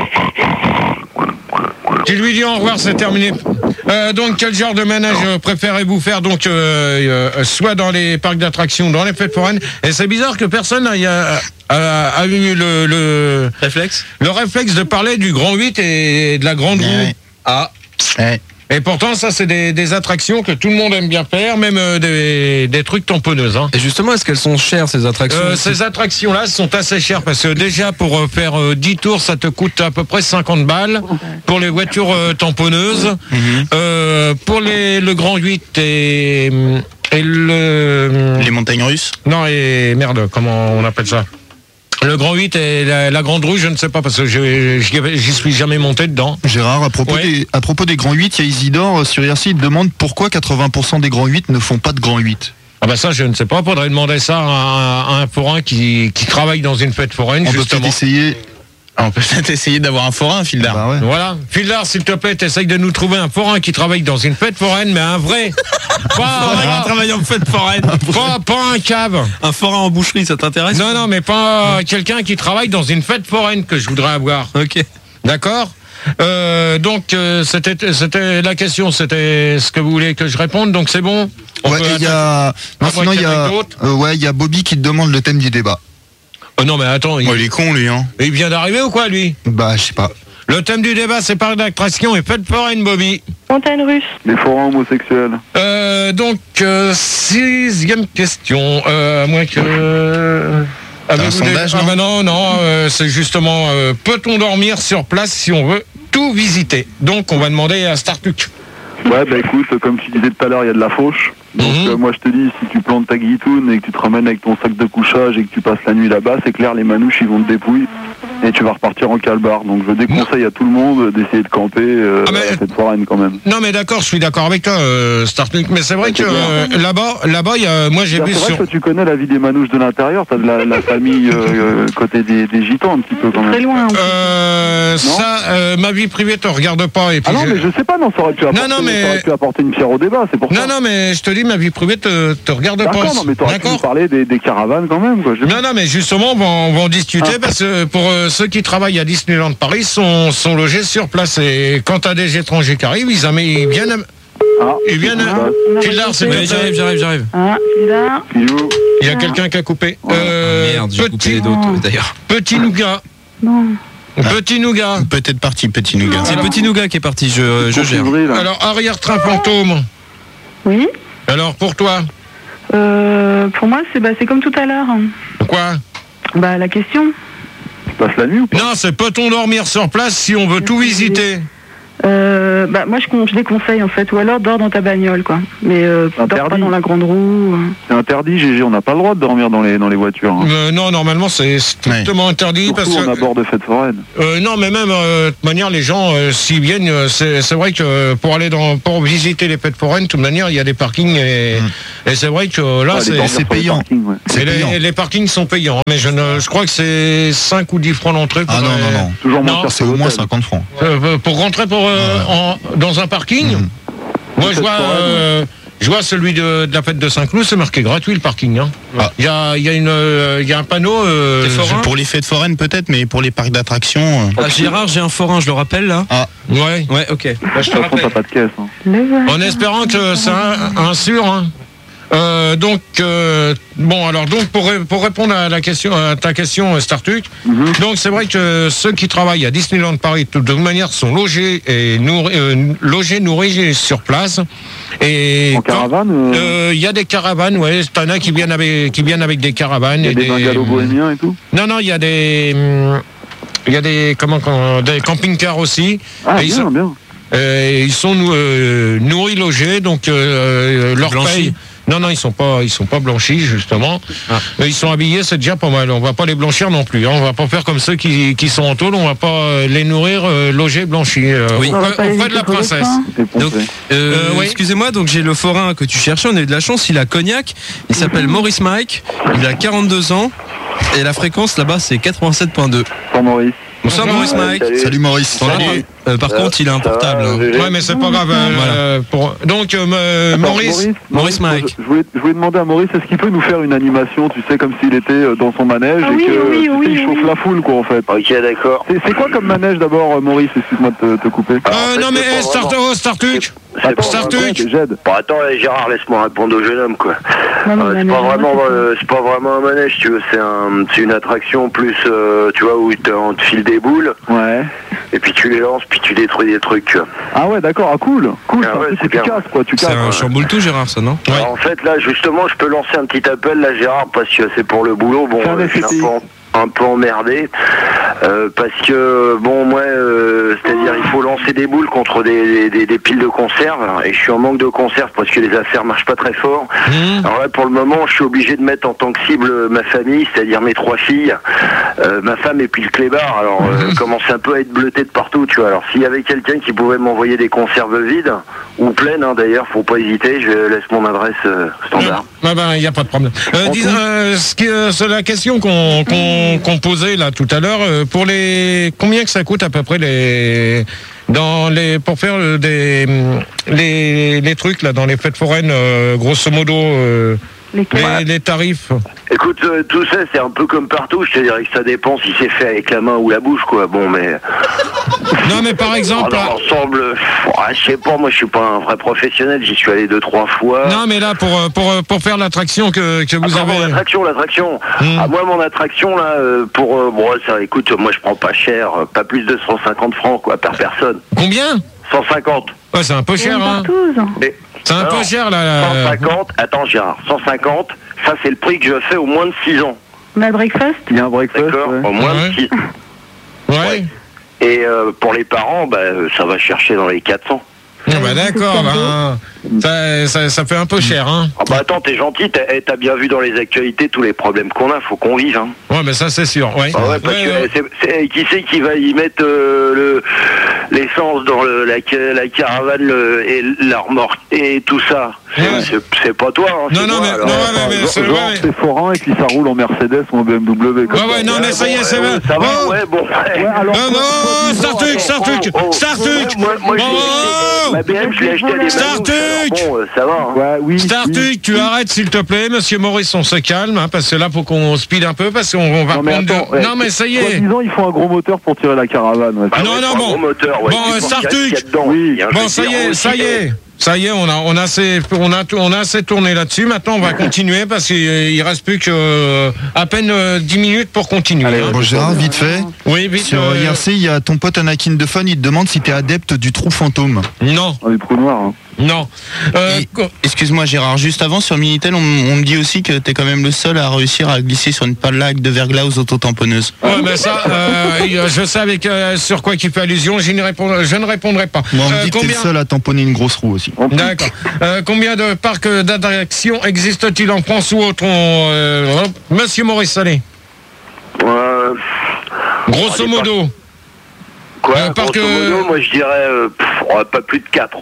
Tu lui dis au revoir, c'est terminé. Euh, donc quel genre de manège euh, préférez-vous faire donc euh, euh, soit dans les parcs d'attractions, dans les fêtes foraines. Et c'est bizarre que personne a, a, a- a eu le, le, Réflexe. le réflexe de parler du grand huit et de la grande roue. Ouais. Ah. Ouais. Et pourtant, ça, c'est des, des attractions que tout le monde aime bien faire, même euh, des, des trucs tamponneuses. Hein. Et justement, est-ce qu'elles sont chères ces attractions? Euh, ces attractions-là sont assez chères parce que déjà, pour euh, faire euh, dix tours, ça te coûte à peu près cinquante balles pour les voitures euh, tamponneuses. Euh, pour les, le Grand huit et, et le... Les montagnes russes. Non, et merde, comment on appelle ça? Le Grand huit et la, la Grande Roue, je ne sais pas parce que je- j'y avais- j'y suis jamais monté dedans. Gérard, à propos, Ouais. des, à propos des grands huit, il y a Isidore euh, sur I R C, il demande pourquoi quatre-vingts pour cent des grands huit ne font pas de grands huit. Ah bah ça, je ne sais pas. Faudrait demander ça à un, à un forain qui, qui travaille dans une fête foraine, On peut justement. peut-être essayer. Ah, on peut peut-être essayer d'avoir un forain, Fildar. Bah ouais. Voilà. Fildar, s'il te plaît, t'essayes de nous trouver un forain qui travaille dans une fête foraine, mais un vrai. Pas, Un travailleur de fête foraine. pas, pas un cave. Un forain en boucherie, ça t'intéresse? Non, non, mais pas quelqu'un qui travaille dans une fête foraine que je voudrais avoir. Ok. D'accord? Euh, donc, euh, c'était, c'était la question, c'était ce que vous voulez que je réponde, donc c'est bon? On Ouais, peut et il y attaquer. a. Non, moins sinon, il y qu'il y en a. ait d'autres. euh, ouais, il y a Bobby qui te demande le thème du débat. Oh non, mais attends, il, Oh, il est con, lui, hein. il vient d'arriver ou quoi, lui? Bah, je sais pas. Le thème du débat, c'est parc d'attraction et fête foraine, Bobby. Montagne russe. Les forains homosexuels. Euh, donc, euh, sixième question. Euh, à moins que... Avez-vous un sondage, des- Ah non bah non, non, euh, c'est justement, euh, peut-on dormir sur place si on veut tout visiter? Donc, on va demander à Startuc. Ouais, bah écoute, comme tu disais tout à l'heure, il y a de la fauche. Donc Mhm. euh, moi je te dis, si tu plantes ta guitoune et que tu te ramènes avec ton sac de couchage et que tu passes la nuit là-bas, c'est clair, les manouches ils vont te dépouiller et tu vas repartir en calbar. Donc je déconseille à tout le monde d'essayer de camper euh, Ah, mais- à cette foraine quand même. Non, mais d'accord, je suis d'accord avec toi, euh, Startuc, mais c'est vrai Ouais, que c'est clair. euh, là-bas, là-bas, il y a, moi j'ai C'est vu vrai sur... que tu connais la vie des manouches de l'intérieur, t'as de la, la famille euh, euh, côté des, des gitans un petit peu quand Très même. loin. Euh, ça, euh, ma vie privée te regarde pas. Et puis Ah non, je- mais je sais pas, non, ça aurait pu apporter, non, mais- ça aurait pu apporter une pierre au débat, c'est pour ça. Non, non, mais je te dis, ma vie privée te, te regarde pas. D'accord, non, mais t'aurais pu nous D'accord. parler des, des caravanes quand même, quoi. Je- Non, non, mais justement, on va, en- on va en discuter Ah. parce que pour euh, ceux qui travaillent à Disneyland Paris sont, sont logés sur place. Et quand t'as des étrangers qui arrivent, ils, amènent- ils viennent, Ah, Ils viennent. Ah, Fildar, c'est Ouais, bien. j'arrive, j'arrive, j'arrive. Ah, là. Pilou. Il y a quelqu'un qui a coupé. Euh, Merde, j'ai coupé petit, les d'autres d'ailleurs. petit nougat. Non. Petit nougat. Peut-être parti, petit nougat. C'est Petit Nougat qui est parti, je, je gère. Confiserie, là. Alors, arrière-train fantôme. Oui. Alors, pour toi, Euh, pour moi, c'est bah, c'est comme tout à l'heure. quoi? Bah, la question. Tu passes la nuit ou pas? Non, c'est peut-on dormir sur place si on veut tout visiter? Euh, bah, moi, je, con- je déconseille, en fait. Ou alors, dors dans ta bagnole, quoi. Mais euh, dors pas Interdit. dans la grande roue. C'est interdit, G G, on n'a pas le droit de dormir dans les, dans les voitures. Hein. Euh, non, normalement, c'est strictement interdit. Surtout Parce en que, abord de fête foraine. euh, non, mais même, euh, de toute manière, les gens, euh, s'ils viennent, euh, c'est c'est vrai que euh, pour aller dans, pour visiter les fêtes foraines, de toute manière, il y a des parkings et, et c'est vrai que euh, là, Ah, les c'est... dormir c'est sur les payant. parkings, ouais. C'est et payant. les, les parkings sont payants, mais je, ne, je crois que c'est cinq ou dix francs l'entrée. pour, Ah non, euh, non, non. Toujours moins Non, cher C'est que au moins l'hôtel. cinquante francs. euh, pour rentrer pour, euh, en- dans un parking. Mhm. Moi, je Fête vois, foraine, euh, je vois celui de, de la fête de Saint-Cloud, c'est marqué gratuit le parking. Hein. Ah. Il y, a, il y, a une, euh, il y a un panneau. euh, Des forains Pour les fêtes foraines peut-être, mais pour les parcs d'attractions. euh, Ah, Gérard, j'ai un forain, je le rappelle là. ouais. Ouais, ok. Là, je te De toute façon, t'as rappelle. pas de caisse. Hein. Le voilà. En espérant que c'est un, un sûr. Hein. Euh, donc, euh, bon, alors, donc, pour, ré- pour répondre à, la question, à ta question, euh, Startuc, Mhm. donc c'est vrai que ceux qui travaillent à Disneyland Paris, de toute manière, sont logés et nourris, euh, logés, nourris sur place. Et En quand- caravane, euh, euh, il y a des caravanes, ouais, t'en as qui viennent avec, qui viennent avec des caravanes. il y a et des bungalows bohémiens et tout. Non, non, il y a des, hum, il y a des, comment, comment- des camping-cars aussi. Ah, Et ils bien, sont- bien. Euh, ils sont nou- euh, nourris, logés, donc euh, leur Blanchis. paye. Non, non, ils sont pas, ils sont pas blanchis justement. Ah. Mais ils sont habillés, c'est déjà pas mal. On va pas les blanchir non plus. Hein. On va pas faire comme ceux qui, qui sont en tôle. On va pas euh, les nourrir, euh, loger, blanchis. Euh, Oui. on On va fait, pas on les fait de la laisser pour le princesse. pain. C'est poncé. Donc, euh, Euh, oui. excusez-moi, donc j'ai le forain que tu cherchais, on a eu de la chance, il a Cognac, il s'appelle Maurice Mike, il a quarante-deux ans, et la fréquence là-bas c'est quatre-vingt-sept virgule deux. Pour Maurice. Bonsoir Bonjour. Maurice Mike. Salut. Salut Maurice. Bon, là, Salut. euh, par Ça- contre il a un ça va, portable. hein. G G? Ouais, mais c'est pas grave. euh, Voilà. euh, pour... Donc, euh, me- Attends, Maurice. Maurice Mike. Je, je voulais, je voulais demander à Maurice, est-ce qu'il peut nous faire une animation, tu sais, comme s'il était euh, dans son manège Ah et oui, que oui, tu sais, oui, il chauffe oui. la foule, quoi, en fait. Ok, d'accord. C'est c'est quoi comme manège d'abord, euh, Maurice? Excuse-moi de te, te couper. Alors, en Euh, fait, non, mais c'est pas eh, Start- vraiment- oh, Startuc. c'est Attends, pas Startuc. vraiment- Jed, Jed. Bon, attends, eh, Gérard, laisse-moi répondre au jeune homme, quoi. Non, non, Euh, mais c'est la pas maison, vraiment, c'est euh, c'est pas vraiment un manège, tu veux. C'est un, c'est une attraction plus, euh, tu vois, où t'es- on te file des boules Ouais. et puis tu les lances, puis tu détruis des trucs. tu vois. Ah ouais, d'accord, ah cool. Cool, Ah c'est un ouais, truc c'est où tu bien. casses, quoi, tu C'est casses. un chamboule tout Gérard ça non? Ouais. Alors, en fait, là, justement, je peux lancer un petit appel, là, Gérard, parce que c'est pour le boulot. Bon, Fais un euh, je suis F T I. un peu, en- un peu emmerdé. euh, parce que, bon, moi, euh, c'est-à-dire, il faut lancer des boules contre des, des, des piles de conserve. Et je suis en manque de conserve parce que les affaires marchent pas très fort. Mmh. Alors là, pour le moment, je suis obligé de mettre en tant que cible euh, ma famille, c'est-à-dire mes trois filles, euh, ma femme et puis le clébard. Alors, euh, je commence un peu à être bleuté de partout, tu vois. Alors, s'il y avait quelqu'un qui pouvait m'envoyer des conserves vides, ou pleines, hein, d'ailleurs, faut pas hésiter, je laisse mon adresse euh, standard. Ah ben, il n'y a pas de problème. Euh, dis, euh, ce qui, euh, c'est la question qu'on qu'on qu'on posait là tout à l'heure. euh, pour les, combien que ça coûte à peu près les, dans les, pour faire euh, des, hum, les, les trucs là dans les fêtes foraines, euh, grosso modo, euh, Lesquels les, les tarifs. Écoute, euh, tout ça, c'est un peu comme partout. Je te dirais que ça dépend si c'est fait avec la main ou la bouche, quoi. Bon, mais Non, mais par dans exemple. là- l'ensemble, euh, ouais, je sais pas, moi, je suis pas un vrai professionnel. J'y suis allé deux, trois fois. Non, mais là pour euh, pour euh, pour faire l'attraction que que vous Ah, pardon, avez. l'attraction, l'attraction. Hmm. Ah, moi, mon attraction, là, euh, pour... euh, bon, ça, écoute, moi, je prends pas cher. euh, Pas plus de cent cinquante francs, quoi, par personne. Combien? cent cinquante. Ouais, c'est un peu Il y a cher, une hein. partouze. Mais, C'est un alors, peu cher là. cent là. cinquante, attends, Gérard, cent cinquante, ça, c'est le prix que je fais au moins de six ans. On a le breakfast. Il y a un breakfast, D'accord? ouais. Au moins Ouais. de six. Ouais. Et euh, pour les parents, bah, euh, ça va chercher dans les quatre cents. Ah bah d'accord, ben, ça, ça, ça fait un peu cher, hein. Ah bah attends, t'es gentil, t'as eh, t'as bien vu dans les actualités tous les problèmes qu'on a, faut qu'on vive, hein. Ouais, mais ça c'est sûr, ouais. Ah ouais, parce Ouais, que ouais. c'est- c'est- qui c'est qui va y mettre euh, le l'essence dans le, la, ca- la caravane le, et la remorque et tout ça? C'est Ouais. c'est- c'est pas toi, hein, Non, c'est non, moi, mais- alors. non, ouais, mais- mais Genre, c'est- genre, ouais. c'est forain et puis ça roule en Mercedes ou en B M W. comme Ouais, ça. ouais, non, mais ça y est, c'est Ouais, vrai. ouais, ça va, Oh ouais, bon. Ouais, alors, Non, non, Startuc, Startuc, Oh, oh, Startuc. Moi, moi, je l'ai Oh, acheté, ma B M, je l'ai acheté à des Startuc. manouches, alors bon, euh, ça va, hein. Ouais, oui. oui. Startuc, tu arrêtes s'il te plaît, monsieur Maurice, on se calme, hein, parce que là, faut qu'on speed un peu, parce qu'on on va Non, mais prendre attends, de... ouais, Non, mais ça y est. Soi-disant, il faut un gros moteur pour tirer la caravane. Ouais. Bah Non, ouais, non, faut un bon. gros moteur, ouais, Bon, tu euh, penses qu'il y a- Startuc. qu'il y a dedans, Oui. il y a un Bon, jeu ça de y dire est, aussi, ça y est. Ça y est, on a, on a assez, on a, on a assez tourné là-dessus. Maintenant, on va continuer parce qu'il il reste plus que euh, à peine euh, dix minutes pour continuer. Allez, hein. Bon, Gérard, vite fait. Oui, vite. Sur euh... I R C, il y a ton pote Anakin de Fun, il te demande si t'es adepte du trou fantôme. Non. Ah, les trous noirs. Hein. Non. Euh, Et, excuse-moi Gérard, juste avant sur Minitel, on, on me dit aussi que t'es quand même le seul à réussir à glisser sur une plaque de verglas aux autotamponneuses. Ouais, mais ça, euh, je sais avec euh, sur quoi il fait allusion, je, n'y réponds, je ne répondrai pas. Moi, on me Euh, dit que t'es combien... le seul à tamponner une grosse roue aussi. D'accord. Euh, combien de parcs d'attractions existent-il en France ou autre? euh, Monsieur Maurice Salé. Euh, Grosso Ah, modo. Quoi Euh, par Grosso que- modo, moi je dirais euh, pff, ouais, pas plus de quatre.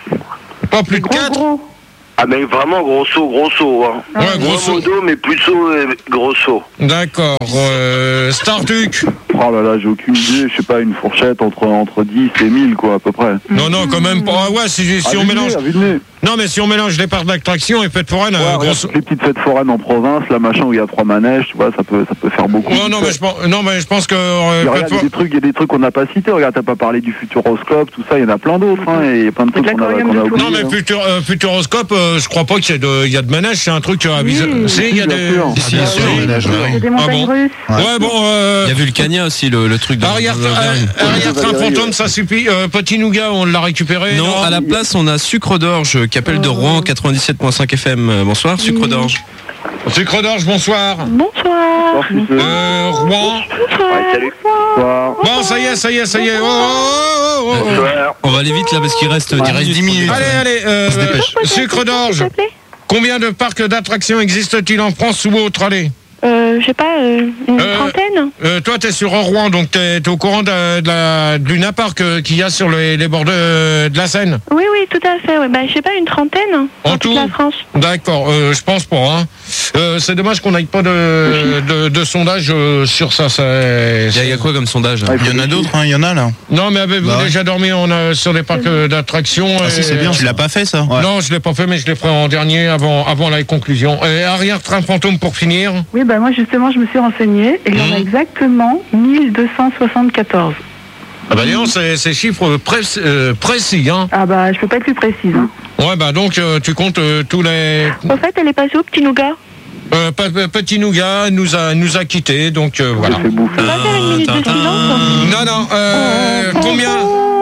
Pas plus de Gros, quatre. gros. Ah mais vraiment grosso, grosso. Hein. Ouais, Gros grosso. modo, mais plutôt euh, grosso. D'accord. Euh, Startuc. Oh là là, j'ai aucune idée, je sais pas, une fourchette entre, entre dix et mille, quoi, à peu près. Non, non, quand même pas. Ah ouais, si, si À on vue de mélange. nez, à vue de nez. Non, mais si on mélange les parcs d'attraction et fêtes foraines, Ouais, euh, regarde, grosso. toutes les petites fêtes foraines en province, là, machin, où il y a trois manèges, tu vois, ça peut, ça peut faire beaucoup. Ouais, non, mais je pense, non, mais je pense que. euh, Il y a, fêtes regarde, il y a for- des trucs, il y a des trucs qu'on n'a pas cités. Regarde, t'as pas parlé du Futuroscope, tout ça. Il y en a plein d'autres, hein, et il y a plein de C'est trucs de qu'on a, l'aquarium qu'on a de oubliés. Non, mais hein. Futur, euh, Futuroscope, euh, je crois pas qu'il y ait de, il y a de manège, c'est un truc à Oui. Si, il y a bien des. sûr. Si, si, Ah, sur oui. le manège, ouais. Il y a des Ah montagnes bon russes. Ouais, bon. Euh, Il y a Vulcania aussi, le, le truc de. Arrière, de- euh, arrière train Valérie, fantôme, ouais. ça suffit. Euh, Petit Nougat, on l'a récupéré. Non, à la place, on a Sucre d'Orge qui appelle de Rouen quatre-vingt-dix-sept virgule cinq F M. Euh, Bonsoir, Sucre d'Orge. Sucre d'Orge, bonsoir. Bonsoir. Euh, Rouen. Ouais, salut. Bonsoir. Bon, ça y est, ça y est, ça y est. Oh, oh, oh, oh, oh. Bonsoir. On va aller vite là parce qu'il reste Il reste dix minutes. Allez, allez. Euh, se dépêche. Sucre d'Orge. S'il te plaît. Combien de parcs d'attractions existent-ils en France ou autre? Allez. Euh, je sais pas, euh, une Euh, trentaine. Euh, toi, t'es sur Rouen, donc t'es es au courant de, de la, du Luna Park euh, qu'il y a sur les, les bords de, de la Seine. Oui, oui, tout à fait. Ouais. Bah, je sais pas, une trentaine En dans tout toute la France. D'accord, euh, je pense pas. Hein. Euh, c'est dommage qu'on n'aille pas de, de, de sondage euh, sur ça. ça Il y, a- il y a quoi comme sondage Ouais, Il y en a d'autres, hein, il y en a là. Non, mais avez-vous Bah ouais. déjà dormi en, euh, sur des parcs euh, d'attractions Ah, si, c'est bien. Tu l'as pas fait ça? Ouais. Non, je l'ai pas fait, mais je l'ai fait en dernier avant, avant la conclusion. Et arrière train fantôme pour finir. Oui, bah moi justement, je me suis renseignée et il y en a Mhm. exactement mille deux cent soixante-quatorze. Ah bah dis donc, c'est c'est chiffres précis, euh, précis, hein. Ah bah, je peux pas être plus précise. Hein. Ouais, bah donc euh, tu comptes euh, tous les. Au fait, elle est passée au petit nougat. Euh, Pe- Pe- Petit Nougat nous a nous a quittés, donc euh, voilà. J'ai fait bouffer. On va faire une minute de Tintin. silence. Non, non, euh, combien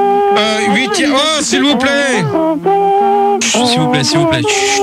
euh, huit. Oh, s'il vous plaît. S'il vous plaît, s'il vous plaît.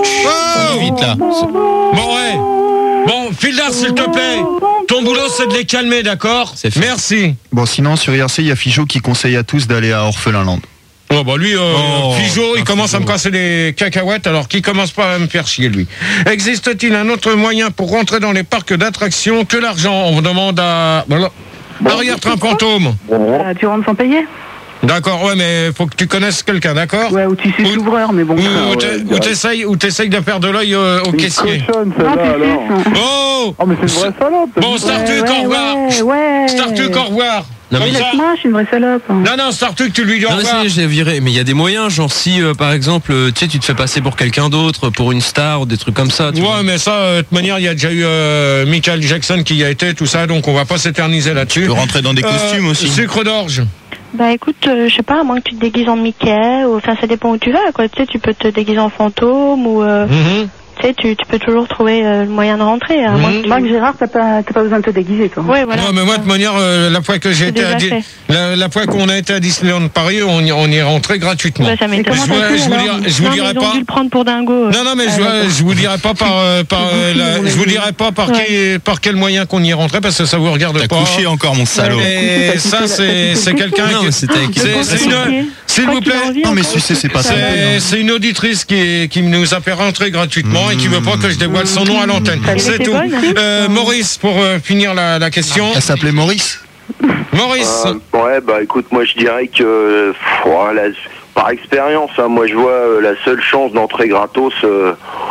Oh, Vite là. bon ouais. Bon, Fildar, s'il te plaît. Ton boulot, c'est de les calmer, d'accord? C'est fait. Merci. Bon, sinon, sur I R C, il y a Figeaud qui conseille à tous d'aller à Orphelinland. Oh, bah lui, euh, Oh, Figeaud, il un commence à me Figeaud. casser les cacahuètes, alors qu'il commence pas à me faire chier, lui. Existe-t-il un autre moyen pour rentrer dans les parcs d'attractions que l'argent? On vous demande à... Voilà. Arrière-train fantôme. Bah, tu rentres sans payer. D'accord, ouais, mais faut que tu connaisses quelqu'un, d'accord? Ouais, ou tu suis Ou- l'ouvreur, mais bon. Ou, ça, ou ouais. t'es- ou t'essayes ou t'essayes de faire de l'œil euh, au Une caissier. cochonne, Non, celle-là, tu alors. sais, ça. Oh Oh, mais c'est une vraie salope. t'as Bon, vu ça Startuc, Ouais, au revoir. ouais, ouais. Startuc, au revoir. Non, mais Ouais, il y a- laisse-moi, je suis une vraie salope. hein. Non, non, Startuc, tu lui dis au Non mais ça revoir. y est, je l'ai viré. Mais il y a des moyens, genre si euh, par exemple, euh, tu sais, tu te fais passer pour quelqu'un d'autre, pour une star ou des trucs comme ça. Tu vois. Ouais, mais ça, euh, de toute manière, il y a déjà eu euh, Michael Jackson qui y a été, tout ça, donc on va pas s'éterniser là-dessus. Tu peux rentrer dans des Euh, costumes aussi. Sucre d'orge. Bah écoute, euh, je sais pas, à moins que tu te déguises en Mickey, ou enfin ça dépend où tu vas, quoi. Tu sais, tu peux te déguiser en fantôme, ou euh, Mhm. tu sais, tu, tu peux toujours trouver euh, le moyen de rentrer. À moins Mhm. que tu... Marc Gérard, t'as pas, t'as pas besoin de te déguiser, toi. Ouais, voilà. Ouais, mais moi, de toute manière, euh, la fois que j'ai C'est été à déjà Di- fait. la, la fois qu'on a été à Disneyland Paris, on y, on y est rentré gratuitement. Bah, ça m'étonne. comment je t'as vous, fait, je vous alors dirai, je vous Non, mais dirai ils ont pas. dû le prendre pour dingo. euh. Non, non, mais Ah, je, d'accord. je vous dirai pas par, euh, par, euh, la- je vous dirai pas par, Ouais. qui, par quel moyen qu'on y est rentré parce que ça vous regarde T'as pas. couché encore, mon salaud. Et T'as ça, touché la- c'est t'as c'est touché quelqu'un Non, qui. mais c'était avec C'est- une c'est pression. une- S'il Je crois vous qu'il a plaît. envie Non, mais encore. sucer, c'est pas C'est sympa. c'est une auditrice qui, qui nous a fait rentrer gratuitement et qui veut pas que je dévoile son nom à l'antenne. Elle C'est était tout. bonne. Euh, Maurice, pour euh, finir la, la question. Elle s'appelait Maurice. Maurice. Euh, ouais, bah écoute, moi je dirais que, euh, pff, voilà, par expérience, hein, moi je vois euh, la seule chance d'entrer gratos, euh,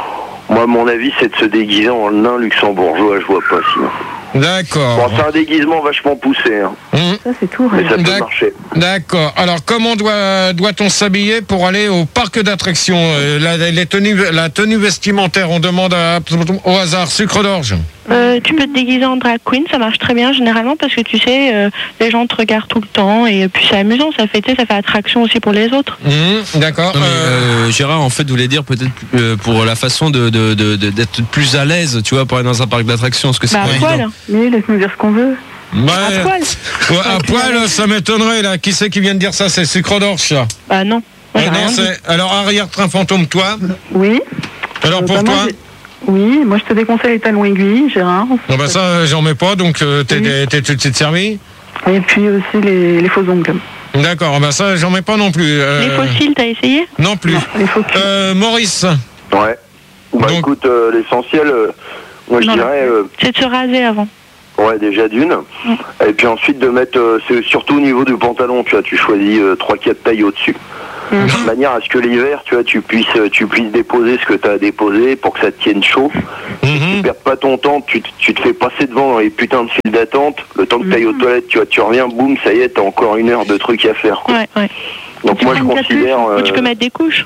moi mon avis c'est de se déguiser en nain luxembourgeois, je vois pas sinon. D'accord. Bon, c'est un déguisement vachement poussé, hein, Hum, Ça, c'est tout. mais ouais. ça peut D'ac- marcher. D'accord. Alors, comment doit, doit-on s'habiller pour aller au parc d'attractions? Euh, la, les tenues, la tenue vestimentaire, on demande à, au hasard, sucre d'orge. Euh, tu peux te déguiser en drag queen, ça marche très bien généralement parce que tu sais, euh, les gens te regardent tout le temps et puis c'est amusant, ça fait, tu sais, ça fait attraction aussi pour les autres. Mmh, d'accord. Non, mais, euh, Gérard en fait voulait dire peut-être euh, pour la façon de, de, de, de- d'être plus à l'aise, tu vois, pour aller dans un parc d'attractions, parce que c'est Bah, pas à poil. évident. Mais laisse-nous dire ce qu'on veut. Bah, À poil. ouais, à poil, ça m'étonnerait là. Qui c'est qui vient de dire ça? C'est Sucre d'Orge, ça. Bah non. Moi, Euh, j'ai non, rien dit. c'est- Alors arrière train fantôme, toi. Oui. Alors Euh, pour bah, moi, toi. j'ai- Oui, moi je te déconseille les talons aiguilles, Gérard. Non, bah ça, j'en mets pas, donc euh, t'es, t'es, t'es tout de suite servi. Et puis aussi les, les faux ongles. D'accord, bah ça, j'en mets pas non plus. euh, Les fossiles, t'as essayé? Non plus. Non, les faux culs. Euh, Maurice. Ouais. Bah Donc- écoute, euh, l'essentiel, euh, moi je Non, dirais, euh, C'est de se raser avant. ouais, déjà d'une. Et puis ensuite de mettre, euh, c'est surtout au niveau du pantalon, tu vois, tu choisis trois quatre tailles au-dessus. De manière à ce que l'hiver, tu vois, tu puisses, tu puisses déposer ce que tu as déposé pour que ça te tienne chaud. Mhm. Tu perds pas ton temps, tu, te- tu te fais passer devant dans les putains de files d'attente. Le temps que tu ailles aux toilettes, tu vois, tu reviens, boum, ça y est, t'as encore une heure de trucs à faire, quoi. Ouais, ouais. Donc Tu moi je prends une considère. capuche, euh, Ou tu peux mettre des couches.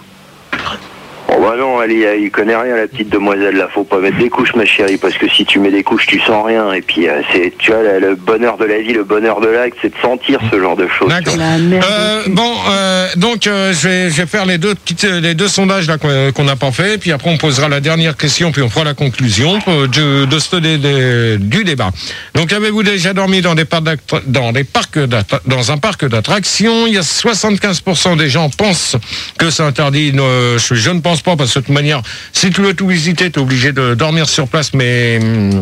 Oh bah non, elle, est- il connaît rien, la petite demoiselle là. Faut pas mettre des couches, ma chérie, parce que si tu mets des couches, tu sens rien. Et puis euh, c'est, tu vois, le, le bonheur de la vie, le bonheur de l'acte, c'est de sentir ce genre de choses. D'accord. La merde. Euh, bon, euh, donc euh, je, vais, je vais faire les deux petites, les deux sondages là qu'on qu'on n'a pas fait, puis après on posera la dernière question, puis on fera la conclusion euh, de, de ce dé- dé- du débat. Donc avez-vous déjà dormi dans des parcs d'attra- dans des parcs d'attra- dans un parc d'attractions? Il y a soixante-quinze pour cent des gens pensent que c'est interdit. Euh, je, je ne pense pas, parce que de toute manière, si tu veux tout visiter, tu es obligé de dormir sur place, mais hum,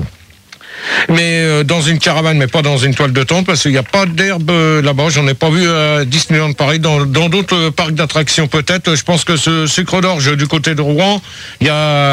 mais euh, dans une caravane, mais pas dans une toile de tente, parce qu'il n'y a pas d'herbe euh, là-bas. J'en ai pas vu à Disneyland Paris. Dans dans d'autres euh, parcs d'attractions peut-être. Je pense que ce Sucre d'Orge du côté de Rouen, il y a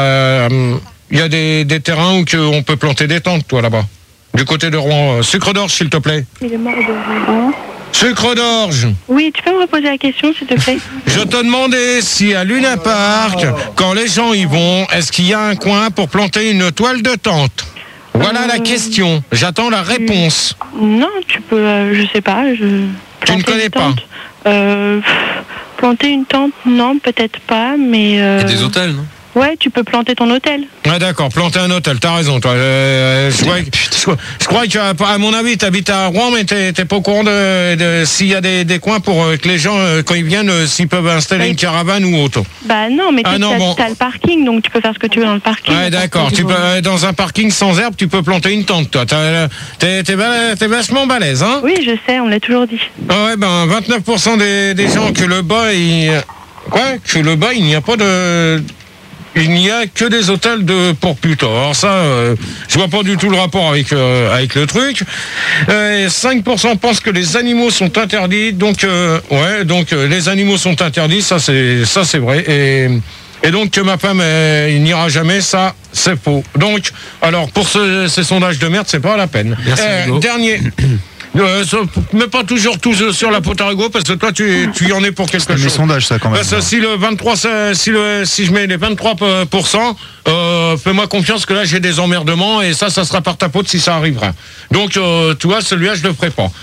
euh, il y a des, des terrains où que on peut planter des tentes, toi là-bas. Du côté de Rouen, Euh, Sucre d'Orge, s'il te plaît. Il est mort de... Sucre d'Orge. Oui, tu peux me reposer la question, s'il te plaît? Je te demandais si à Luna Park, quand les gens y vont, est-ce qu'il y a un coin pour planter une toile de tente? Voilà la question. J'attends la réponse. Non, tu peux, euh, je sais pas. Je... Tu ne planter connais une pas? tente. Euh, pff, Planter une tente, non, peut-être pas, mais... euh, Il y a des hôtels, non? Ouais, tu peux planter ton hôtel. Ah d'accord, planter un hôtel, t'as raison toi. Euh, je, crois, je, je crois que, à mon avis, t'habites à Rouen, mais t'es t'es pas au courant de, de s'il y a des, des coins pour euh, que les gens, euh, quand ils viennent, euh, s'ils peuvent installer Oui. une caravane ou autre. Bah non, mais Ah tu non, as, bon. le parking, donc tu peux faire ce que tu veux dans le parking. Ouais d'accord, tu peux, euh, dans un parking sans herbe, tu peux planter une tente toi. T'as- T'es t'es ba- t'es vachement balèze, hein? Oui, je sais, on l'a toujours dit. Ah ouais, ben vingt-neuf pour cent des, des gens que le bas, il... Quoi? Que le bas, il n'y a pas de... Il n'y a que des hôtels de pour plus tard. Alors ça, euh, je vois pas du tout le rapport avec euh, avec le truc. Euh, cinq pour cent pensent que les animaux sont interdits. Donc euh, ouais, donc euh, les animaux sont interdits. Ça c'est ça c'est vrai. Et et donc que ma femme euh, il n'ira jamais, ça c'est faux. Donc alors pour ce, ces sondages de merde, c'est pas la peine. Merci, Hugo. Dernier. Euh, ça, mais pas toujours tous sur la pote à Hugo, parce que toi tu, tu y en es pour quelque C'est mes chose. sondages, ça, quand même. Parce que si le vingt-trois, ça- si, le, si je mets les vingt-trois pour cent, euh, fais-moi confiance que là j'ai des emmerdements et ça, ça sera par ta faute si ça arrivera. Donc, euh, tu vois, celui-là, je le ferai pas.